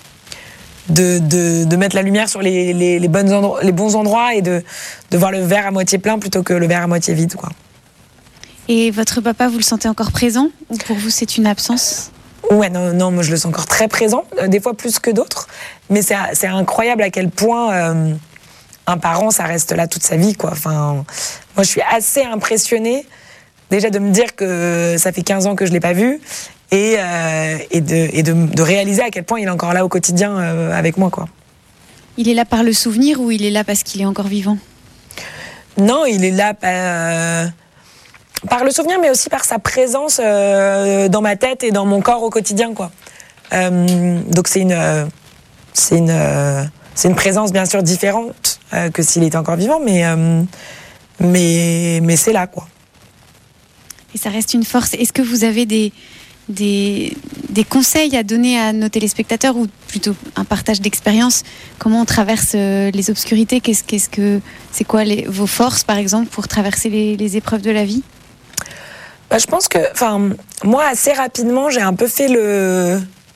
de, de, de mettre la lumière sur les, les, les, bonnes endroits, les bons endroits et de, de voir le verre à moitié plein plutôt que le verre à moitié vide, quoi. Et votre papa, vous le sentez encore présent ou pour vous c'est une absence ? Ouais, non, non, moi je le sens encore très présent, euh, des fois plus que d'autres, mais c'est, c'est incroyable à quel point euh, un parent, ça reste là toute sa vie, quoi. Enfin, moi je suis assez impressionnée, déjà de me dire que ça fait quinze ans que je ne l'ai pas vu, et, euh, et, de, et de, de réaliser à quel point il est encore là au quotidien euh, avec moi, quoi. Il est là par le souvenir ou il est là parce qu'il est encore vivant ? Non, il est là... Euh, par le souvenir, mais aussi par sa présence euh, dans ma tête et dans mon corps au quotidien, quoi. Euh, donc c'est une, euh, c'est une, euh, c'est une présence bien sûr différente euh, que s'il était encore vivant, mais, euh, mais, mais c'est là, quoi. Et ça reste une force. Est-ce que vous avez des, des, des conseils à donner à nos téléspectateurs ou plutôt un partage d'expérience ? Comment on traverse les obscurités ? Qu'est-ce, qu'est-ce que, c'est quoi les, vos forces, par exemple, pour traverser les, les épreuves de la vie ? Bah, je pense que, enfin, moi, assez rapidement, j'ai un peu fait le...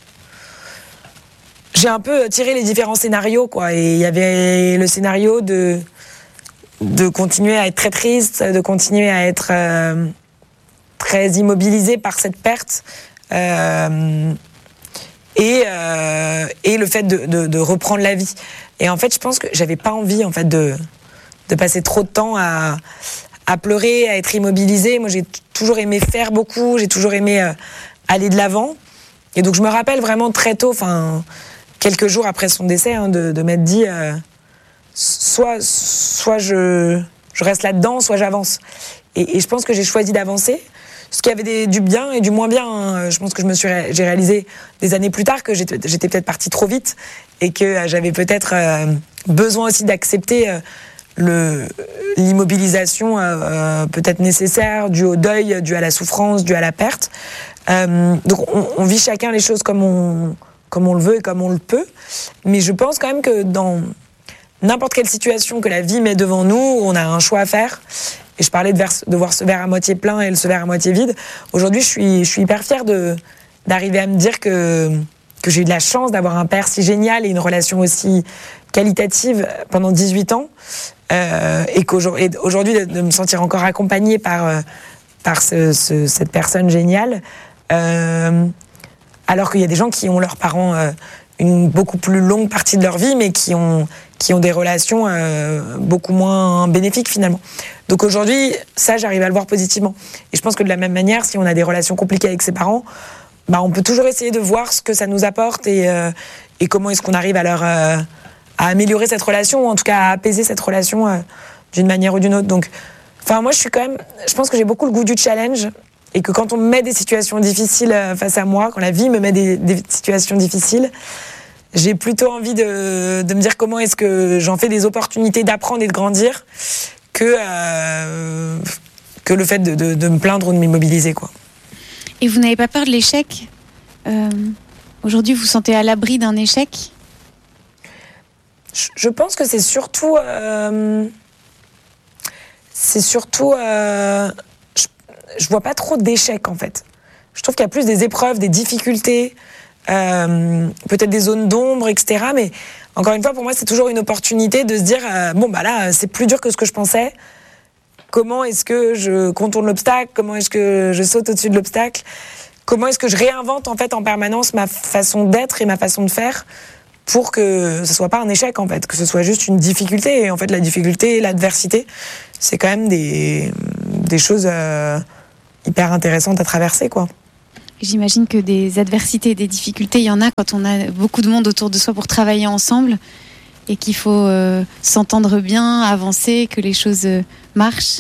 J'ai un peu tiré les différents scénarios, quoi. Et il y avait le scénario de, de continuer à être très triste, de continuer à être euh, très immobilisé par cette perte. Euh, et, euh, et le fait de, de, de reprendre la vie. Et en fait, je pense que j'avais pas envie, en fait, de, de passer trop de temps à... à pleurer, à être immobilisée. Moi, j'ai toujours aimé faire beaucoup, j'ai toujours aimé euh, aller de l'avant. Et donc, je me rappelle vraiment très tôt, enfin, quelques jours après son décès, hein, de, de m'être dit, euh, soit, soit je, je reste là-dedans, soit j'avance. Et, et je pense que j'ai choisi d'avancer, ce qui avait des, du bien et du moins bien. Hein. Je pense que je me suis, ré, j'ai réalisé des années plus tard que j'étais, j'étais peut-être partie trop vite et que euh, j'avais peut-être euh, besoin aussi d'accepter euh, Le, l'immobilisation euh, peut-être nécessaire, due au deuil, due à la souffrance, due à la perte. Euh, donc on, on vit chacun les choses comme on, comme on le veut et comme on le peut. Mais je pense quand même que dans n'importe quelle situation que la vie met devant nous, on a un choix à faire. Et je parlais de, vers, de voir ce verre à moitié plein et ce verre à moitié vide. Aujourd'hui, je suis, je suis hyper fière de, d'arriver à me dire que, que j'ai eu de la chance d'avoir un père si génial et une relation aussi qualitative pendant dix-huit ans. Euh, et qu'aujourd'hui de, de me sentir encore accompagnée par, euh, par ce, ce, cette personne géniale, euh, alors qu'il y a des gens qui ont leurs parents euh, une beaucoup plus longue partie de leur vie, mais qui ont, qui ont des relations euh, beaucoup moins bénéfiques finalement. Donc aujourd'hui, ça, j'arrive à le voir positivement. Et je pense que de la même manière, si on a des relations compliquées avec ses parents, bah, on peut toujours essayer de voir ce que ça nous apporte et, euh, et comment est-ce qu'on arrive à leur... Euh, à améliorer cette relation, ou en tout cas à apaiser cette relation euh, d'une manière ou d'une autre. Donc, enfin, moi, je suis quand même... Je pense que j'ai beaucoup le goût du challenge, et que quand on me met des situations difficiles euh, face à moi, quand la vie me met des, des situations difficiles, j'ai plutôt envie de, de me dire comment est-ce que j'en fais des opportunités d'apprendre et de grandir, que, euh, que le fait de, de, de me plaindre ou de m'immobiliser, quoi. Et vous n'avez pas peur de l'échec ? euh, Aujourd'hui, vous vous sentez à l'abri d'un échec ? Je pense que c'est surtout, euh, c'est surtout, euh, je, je vois pas trop d'échecs en fait. Je trouve qu'il y a plus des épreuves, des difficultés, euh, peut-être des zones d'ombre, et cetera. Mais encore une fois, pour moi, c'est toujours une opportunité de se dire, euh, bon bah là, c'est plus dur que ce que je pensais. Comment est-ce que je contourne l'obstacle ? Comment est-ce que je saute au-dessus de l'obstacle ? Comment est-ce que je réinvente en fait en permanence ma façon d'être et ma façon de faire ? pour que ce soit pas un échec, en fait, que ce soit juste une difficulté. Et en fait, la difficulté, l'adversité, c'est quand même des, des choses euh, hyper intéressantes à traverser, quoi. J'imagine que des adversités et des difficultés, il y en a quand on a beaucoup de monde autour de soi pour travailler ensemble et qu'il faut euh, s'entendre bien, avancer, que les choses euh, marchent.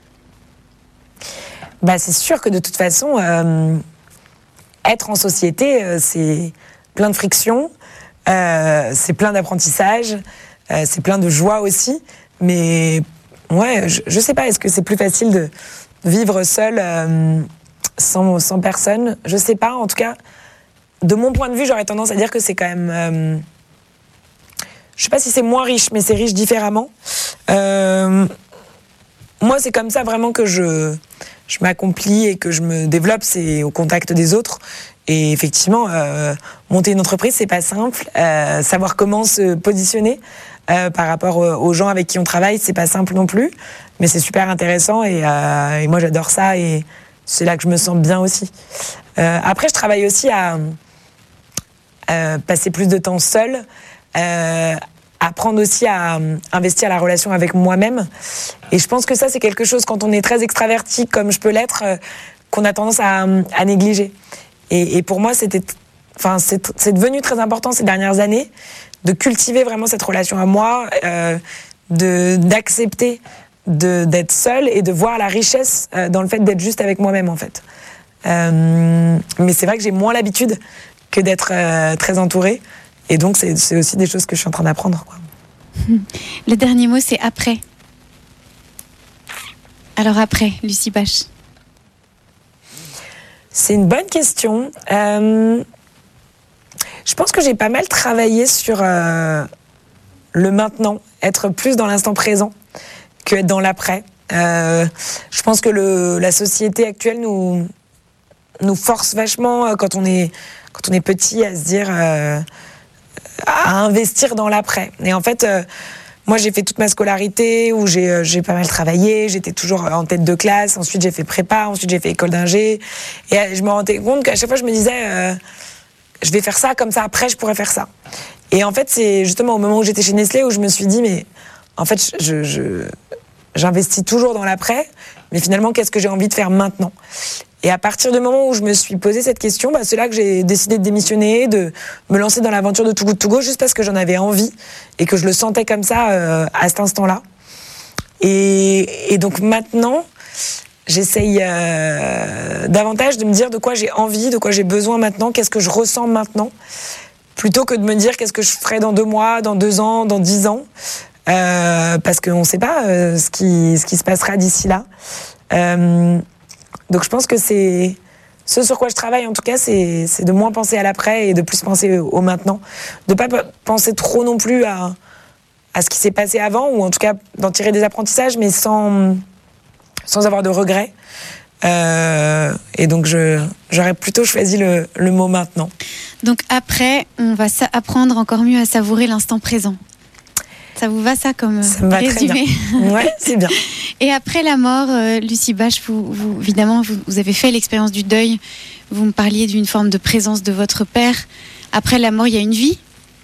Bah, c'est sûr que de toute façon, euh, être en société, euh, c'est plein de frictions, euh, c'est plein d'apprentissage, euh, c'est plein de joie aussi. Mais ouais, je, je sais pas, est-ce que c'est plus facile de vivre seul euh, sans, sans personne? Je sais pas, en tout cas, de mon point de vue, j'aurais tendance à dire que c'est quand même... Euh, je sais pas si c'est moins riche, mais c'est riche différemment. Euh, moi, c'est comme ça vraiment que je... je m'accomplis et que je me développe, c'est au contact des autres. Et effectivement, euh, monter une entreprise, c'est pas simple. Euh, savoir comment se positionner euh, par rapport aux gens avec qui on travaille, c'est pas simple non plus. Mais c'est super intéressant et, euh, et moi, j'adore ça et c'est là que je me sens bien aussi. Euh, après, je travaille aussi à euh, passer plus de temps seule, euh, apprendre aussi à investir la relation avec moi-même. Et je pense que ça, c'est quelque chose, quand on est très extraverti, comme je peux l'être, euh, qu'on a tendance à, à négliger. Et, et pour moi, c'était, enfin, c'est, c'est devenu très important ces dernières années de cultiver vraiment cette relation à moi, euh, de, d'accepter de, d'être seule et de voir la richesse euh, dans le fait d'être juste avec moi-même, en fait. Euh, mais c'est vrai que j'ai moins l'habitude que d'être euh, très entourée. Et donc, c'est, c'est aussi des choses que je suis en train d'apprendre, quoi. Le dernier mot, c'est après. Alors après, Lucie Bache. C'est une bonne question. Euh, je pense que j'ai pas mal travaillé sur euh, le maintenant, être plus dans l'instant présent que être dans l'après. Euh, je pense que le, la société actuelle nous, nous force vachement, quand on est, quand on est petit, à se dire... Euh, à investir dans l'après. Et en fait, euh, moi, j'ai fait toute ma scolarité où j'ai, euh, j'ai pas mal travaillé, j'étais toujours en tête de classe, ensuite j'ai fait prépa, ensuite j'ai fait école d'ingé, et euh, je me rendais compte qu'à chaque fois, je me disais, euh, je vais faire ça, comme ça, après, je pourrais faire ça. Et en fait, c'est justement au moment où j'étais chez Nestlé où je me suis dit, mais en fait, je, je, j'investis toujours dans l'après, mais finalement, qu'est-ce que j'ai envie de faire maintenant ? Et à partir du moment où je me suis posé cette question, bah, c'est là que j'ai décidé de démissionner, de me lancer dans l'aventure de Too Good To Go, juste parce que j'en avais envie et que je le sentais comme ça euh, à cet instant-là. Et, et donc maintenant, j'essaye euh, davantage de me dire de quoi j'ai envie, de quoi j'ai besoin maintenant, qu'est-ce que je ressens maintenant, plutôt que de me dire qu'est-ce que je ferai dans deux mois, dans deux ans, dans dix ans, euh, parce qu'on ne sait pas euh, ce qui, ce qui se passera d'ici là. Euh, Donc je pense que c'est ce sur quoi je travaille, en tout cas, c'est, c'est de moins penser à l'après et de plus penser au maintenant. De ne pas penser trop non plus à, à ce qui s'est passé avant, ou en tout cas d'en tirer des apprentissages, mais sans, sans avoir de regrets. Euh, et donc je, j'aurais plutôt choisi le, le mot maintenant. Donc après, on va sa- apprendre encore mieux à savourer l'instant présent. Ça vous va, ça, comme ça me va résumé ? Très bien. Ouais, c'est bien. Et après la mort, euh, Lucie Bache, vous, vous, évidemment, vous, vous avez fait l'expérience du deuil. Vous me parliez d'une forme de présence de votre père. Après la mort, il y a une vie ?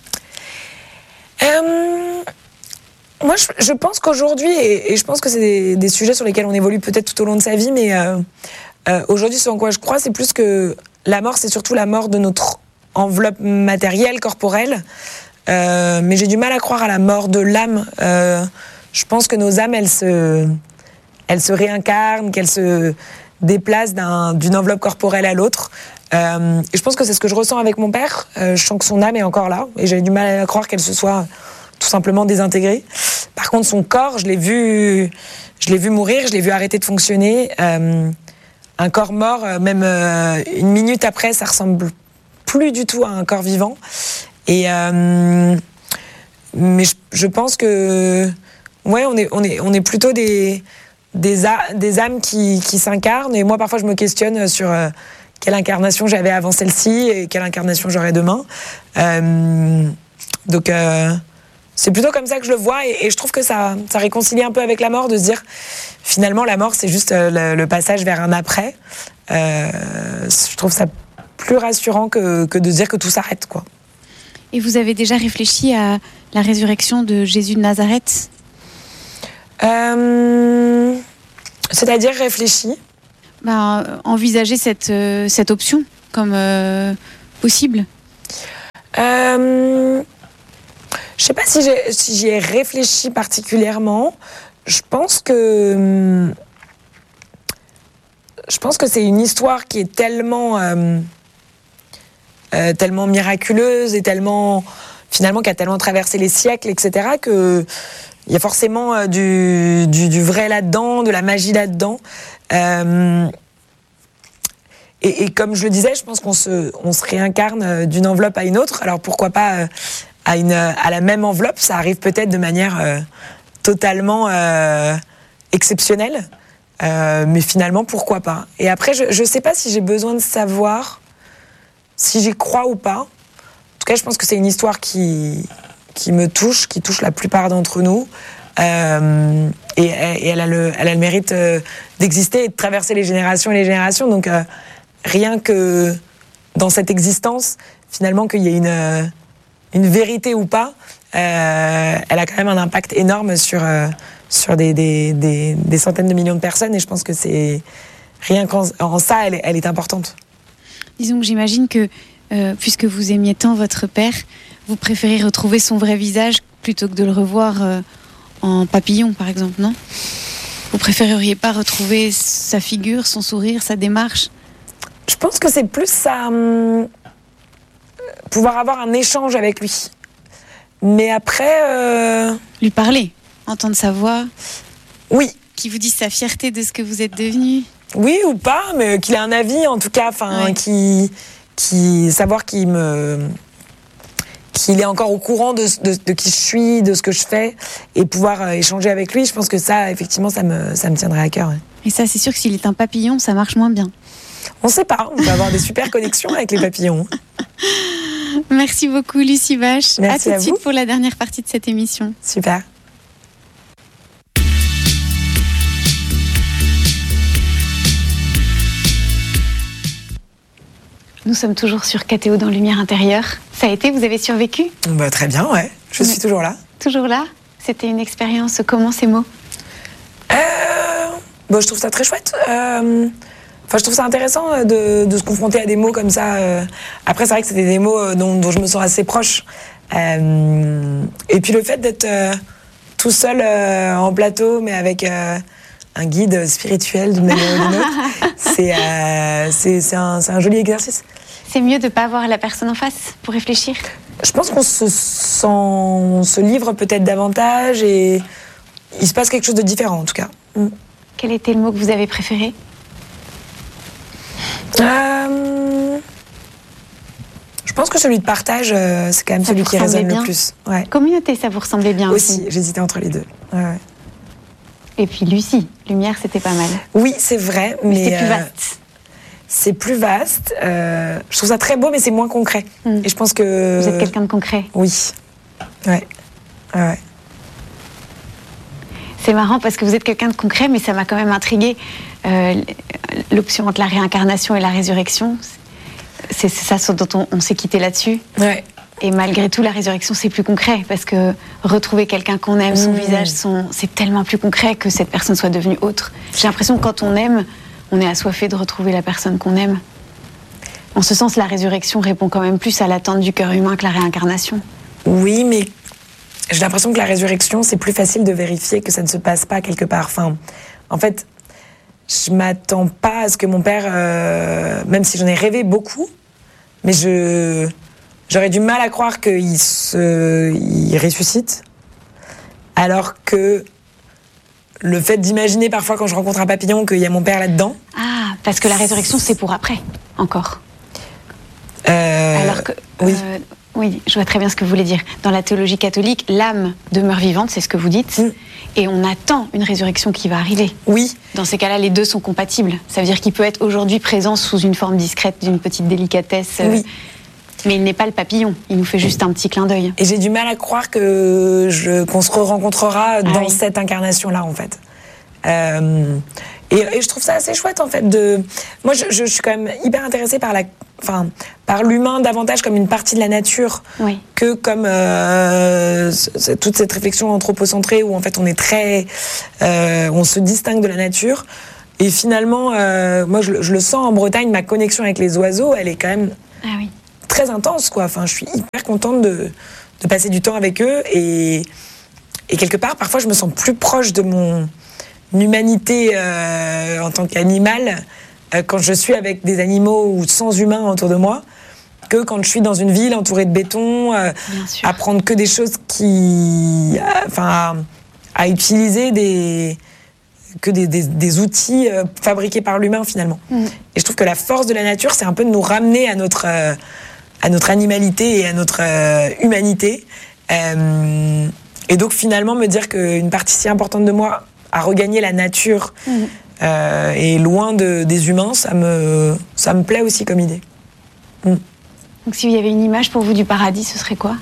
euh, Moi, je, je pense qu'aujourd'hui, et, et je pense que c'est des, des sujets sur lesquels on évolue peut-être tout au long de sa vie, mais euh, euh, aujourd'hui, ce en quoi je crois, c'est plus que la mort, c'est surtout la mort de notre enveloppe matérielle, corporelle. Euh, mais j'ai du mal à croire à la mort de l'âme. Euh, je pense que nos âmes, elles se, elles se réincarnent, qu'elles se déplacent d'un, d'une enveloppe corporelle à l'autre. Euh, et je pense que c'est ce que je ressens avec mon père. Euh, je sens que son âme est encore là, et j'ai du mal à croire qu'elle se soit tout simplement désintégrée. Par contre, son corps, je l'ai vu, je l'ai vu mourir, je l'ai vu arrêter de fonctionner. Euh, un corps mort, même euh, une minute après, ça ressemble plus du tout à un corps vivant. Et euh, mais je, je pense que ouais, on est on est on est plutôt des des, a, des âmes qui qui s'incarnent. Et moi, parfois, je me questionne sur euh, quelle incarnation j'avais avant celle-ci et quelle incarnation j'aurai demain. Euh, donc euh, c'est plutôt comme ça que je le vois, et, et je trouve que ça ça réconcilie un peu avec la mort, de se dire finalement la mort, c'est juste euh, le, le passage vers un après. Euh, je trouve ça plus rassurant que que de se dire que tout s'arrête, quoi. Et vous avez déjà réfléchi à la résurrection de Jésus de Nazareth ? euh, C'est-à-dire réfléchi ben, envisager cette, euh, cette option comme euh, possible. euh, Je ne sais pas si, j'ai, si j'y ai réfléchi particulièrement. Je pense que... Je pense que c'est une histoire qui est tellement... Euh, Euh, tellement miraculeuse et tellement finalement qui a tellement traversé les siècles, et cetera, que il y a forcément euh, du, du, du vrai là-dedans, de la magie là-dedans. Euh, et, et comme je le disais, je pense qu'on se, on se réincarne d'une enveloppe à une autre. Alors pourquoi pas euh, à, une, à la même enveloppe ? Ça arrive peut-être de manière euh, totalement euh, exceptionnelle. Euh, mais finalement, pourquoi pas ? Et après, je ne sais pas si j'ai besoin de savoir si j'y crois ou pas. En tout cas, je pense que c'est une histoire qui, qui me touche, qui touche la plupart d'entre nous. Euh, et, et elle, a le, elle a le mérite euh, d'exister et de traverser les générations et les générations. Donc, euh, rien que dans cette existence, finalement, qu'il y ait une, euh, une vérité ou pas, euh, elle a quand même un impact énorme sur, euh, sur des, des, des, des centaines de millions de personnes. Et je pense que c'est rien qu'en en ça, elle, elle est importante. Disons que j'imagine que, euh, puisque vous aimiez tant votre père, vous préférez retrouver son vrai visage plutôt que de le revoir euh, en papillon, par exemple, non ? Vous préféreriez pas retrouver sa figure, son sourire, sa démarche ? Je pense que c'est plus ça... Hum, pouvoir avoir un échange avec lui. Mais après... Euh... Lui parler, entendre sa voix ? Oui. Qui vous dise sa fierté de ce que vous êtes devenu ? Oui ou pas, mais qu'il ait un avis en tout cas, enfin, ouais. qui, qui, savoir qu'il me, qu'il est encore au courant de, de, de qui je suis, de ce que je fais, et pouvoir euh, échanger avec lui. Je pense que ça, effectivement, ça me, ça me tiendrait à cœur. Ouais. Et ça, c'est sûr que s'il est un papillon, ça marche moins bien. On ne sait pas, on peut avoir des super connexions avec les papillons. Merci beaucoup, Lucie Bache. Merci à tout à de vous. suite pour la dernière partie de cette émission. Super. Nous sommes toujours sur K T O dans Lumière Intérieure. Ça a été, vous avez survécu ? Bah, très bien, ouais. Je suis toujours là. Toujours là ? C'était une expérience, comment ces mots ? euh, bon, Je trouve ça très chouette. Euh, enfin, je trouve ça intéressant de, de se confronter à des mots comme ça. Euh. Après, c'est vrai que c'était des mots dont, dont je me sens assez proche. Euh, et puis le fait d'être euh, tout seul euh, en plateau, mais avec... Euh, un guide spirituel d'une manière ou d'une autre, c'est, euh, c'est, c'est, un, c'est un joli exercice. C'est mieux de ne pas avoir la personne en face pour réfléchir ? Je pense qu'on se, sent, on se livre peut-être davantage et il se passe quelque chose de différent en tout cas. Mm. Quel était le mot que vous avez préféré ? euh, Je pense que celui de partage, euh, c'est quand même ça celui qui résonne bien. Le plus. Ouais. Communauté, ça vous ressemblait bien aussi. Aussi, j'hésitais entre les deux. Ouais, ouais. Et puis Lucie, Lumière, c'était pas mal. Oui, c'est vrai, mais... mais c'est plus vaste. Euh, c'est plus vaste. Euh, je trouve ça très beau, mais c'est moins concret. Mm. Et je pense que... Vous êtes quelqu'un de concret ? Oui. Ouais. Ouais. C'est marrant parce que vous êtes quelqu'un de concret, mais ça m'a quand même intriguée. Euh, l'option entre la réincarnation et la résurrection, c'est, c'est ça dont on, on s'est quitté là-dessus. Ouais. Et malgré tout, la résurrection, c'est plus concret, parce que retrouver quelqu'un qu'on aime, son mmh. visage, son... c'est tellement plus concret que cette personne soit devenue autre. J'ai l'impression que quand on aime, on est assoiffé de retrouver la personne qu'on aime. En ce sens, la résurrection répond quand même plus à l'attente du cœur humain que la réincarnation. Oui, mais j'ai l'impression que la résurrection, c'est plus facile de vérifier que ça ne se passe pas quelque part. Enfin, en fait, je m'attends pas à ce que mon père, euh, même si j'en ai rêvé beaucoup, mais je... J'aurais du mal à croire qu'il se, il ressuscite, alors que le fait d'imaginer parfois quand je rencontre un papillon qu'il y a mon père là-dedans. Ah, parce que la résurrection c'est pour après, encore. Euh, alors que, oui. Euh, oui, je vois très bien ce que vous voulez dire. Dans la théologie catholique, l'âme demeure vivante, c'est ce que vous dites, mm. et on attend une résurrection qui va arriver. Oui. Dans ces cas-là, les deux sont compatibles. Ça veut dire qu'il peut être aujourd'hui présent sous une forme discrète, d'une petite délicatesse. Oui. Mais il n'est pas le papillon, il nous fait juste un petit clin d'œil. Et j'ai du mal à croire que je, qu'on se rencontrera ah dans oui. cette incarnation-là, en fait. Euh, et, et je trouve ça assez chouette, en fait. De... Moi, je, je, je suis quand même hyper intéressée par la, enfin, par l'humain davantage comme une partie de la nature oui. que comme euh, c- toute cette réflexion anthropocentrée où en fait on est très, euh, on se distingue de la nature. Et finalement, euh, moi je, je le sens en Bretagne, ma connexion avec les oiseaux, elle est quand même ah, oui. très intense, quoi. Enfin, je suis hyper contente de, de passer du temps avec eux et, et quelque part, parfois, je me sens plus proche de mon humanité euh, en tant qu'animal euh, quand je suis avec des animaux ou sans humains autour de moi que quand je suis dans une ville entourée de béton, euh, à prendre que des choses qui, enfin, à, à utiliser des que des, des, des outils euh, fabriqués par l'humain finalement. Mmh. Et je trouve que la force de la nature, c'est un peu de nous ramener à notre euh, à notre animalité et à notre euh, humanité. Euh, et donc finalement me dire qu'une partie si importante de moi a regagné la nature mmh. euh, et loin de, des humains, ça me ça me plaît aussi comme idée. Mmh. Donc s'il y avait une image pour vous du paradis, ce serait quoi ?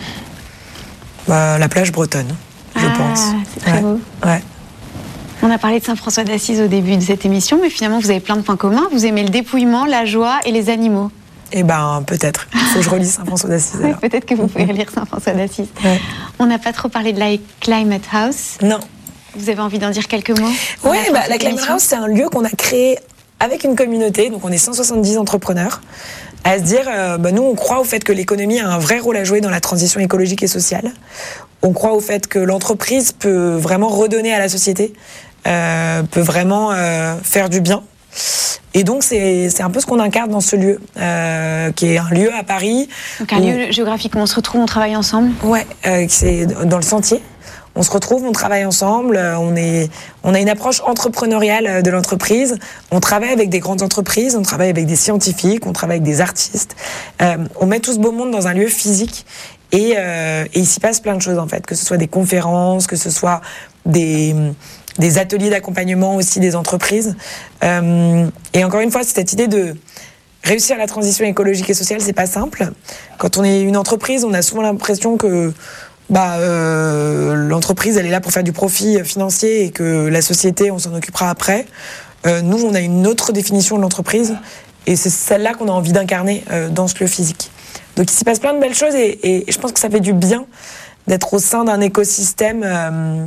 Bah, la plage bretonne, je ah, pense. C'est très ouais. beau. Ouais. On a parlé de Saint-François d'Assise au début de cette émission, mais finalement vous avez plein de points communs. Vous aimez le dépouillement, la joie et les animaux. Eh ben peut-être. Il faut que je relise Saint-François d'Assise. Ouais, peut-être que vous pouvez relire Saint-François d'Assise. Ouais. On n'a pas trop parlé de la Climate House. Non. Vous avez envie d'en dire quelques mots ? Oui, bah, la Climate House, c'est un lieu qu'on a créé avec une communauté. Donc on est cent soixante-dix entrepreneurs. À se dire, euh, bah, nous on croit au fait que l'économie a un vrai rôle à jouer dans la transition écologique et sociale. On croit au fait que l'entreprise peut vraiment redonner à la société, euh, peut vraiment euh, faire du bien. Et donc c'est, c'est un peu ce qu'on incarne dans ce lieu, euh, qui est un lieu à Paris. Donc un où... lieu géographique où on se retrouve, on travaille ensemble ? Ouais, euh, c'est dans le Sentier. On se retrouve, on travaille ensemble, on, est, on a une approche entrepreneuriale de l'entreprise, on travaille avec des grandes entreprises, on travaille avec des scientifiques, on travaille avec des artistes. Euh, on met tout ce beau monde dans un lieu physique et, euh, et il s'y passe plein de choses en fait, que ce soit des conférences, que ce soit des, des ateliers d'accompagnement aussi des entreprises. Euh, et encore une fois, c'est cette idée de réussir la transition écologique et sociale, c'est pas simple. Quand on est une entreprise, on a souvent l'impression que bah, euh, l'entreprise, elle est là pour faire du profit financier et que la société, on s'en occupera après. Euh, nous, on a une autre définition de l'entreprise et c'est celle-là qu'on a envie d'incarner euh, dans ce lieu physique. Donc, il s'y passe plein de belles choses et, et je pense que ça fait du bien d'être au sein d'un écosystème euh,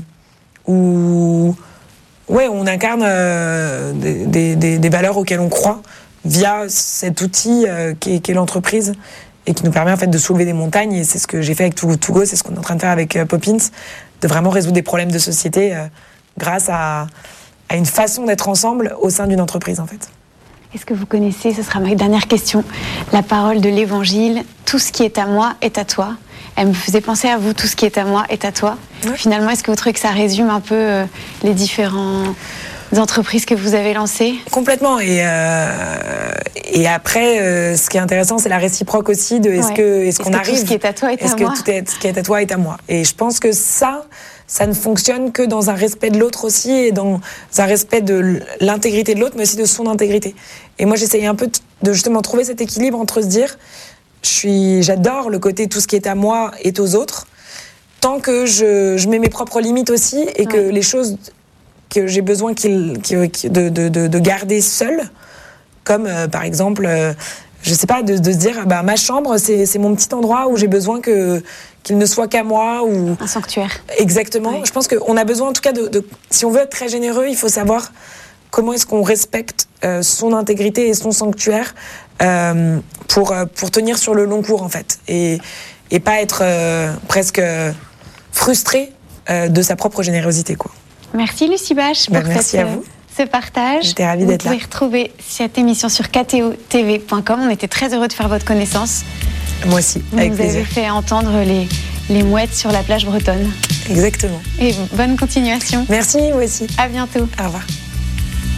où ouais, on incarne euh, des, des, des valeurs auxquelles on croit via cet outil euh, qu'est, qu'est l'entreprise. Et qui nous permet en fait de soulever des montagnes. Et c'est ce que j'ai fait avec Too Good To Go, c'est ce qu'on est en train de faire avec euh, Poppins, de vraiment résoudre des problèmes de société euh, grâce à, à une façon d'être ensemble au sein d'une entreprise en fait. Est-ce que vous connaissez, ce sera ma dernière question, la parole de l'Évangile, tout ce qui est à moi est à toi. Elle me faisait penser à vous, tout ce qui est à moi est à toi. Ouais. Finalement, est-ce que vous trouvez que ça résume un peu euh, les différents... entreprises que vous avez lancées ? Complètement. Et, euh, et après, euh, ce qui est intéressant, c'est la réciproque aussi de est-ce, ouais. que, est-ce, est-ce qu'on que arrive... tout ce qui est à toi est est-ce à que moi ? Tout est, ce qui est à toi est à moi. Et je pense que ça, ça ne fonctionne que dans un respect de l'autre aussi et dans un respect de l'intégrité de l'autre, mais aussi de son intégrité. Et moi, j'essayais un peu de justement trouver cet équilibre entre se dire, je suis, j'adore le côté tout ce qui est à moi est aux autres, tant que je, je mets mes propres limites aussi et que ouais. les choses... que j'ai besoin qu'il, qu'il, de, de, de garder seul, comme euh, par exemple, euh, je sais pas, de, de se dire, bah, ma chambre, c'est, c'est mon petit endroit où j'ai besoin que, qu'il ne soit qu'à moi. Ou... Un sanctuaire. Exactement. Oui. Je pense qu'on a besoin, en tout cas, de, de, si on veut être très généreux, il faut savoir comment est-ce qu'on respecte euh, son intégrité et son sanctuaire euh, pour, euh, pour tenir sur le long cours, en fait, et, et pas être euh, presque frustré euh, de sa propre générosité, quoi. Merci Lucie Bache pour ben, merci cette, à vous. ce partage. J'étais ravie d'être là. Vous pouvez retrouver cette émission sur k t o t v point com. On était très heureux de faire votre connaissance. Moi aussi, vous avec nous plaisir. Vous avez fait entendre les, les mouettes sur la plage bretonne. Exactement. Et bonne continuation. Merci, moi aussi. À bientôt. Au revoir.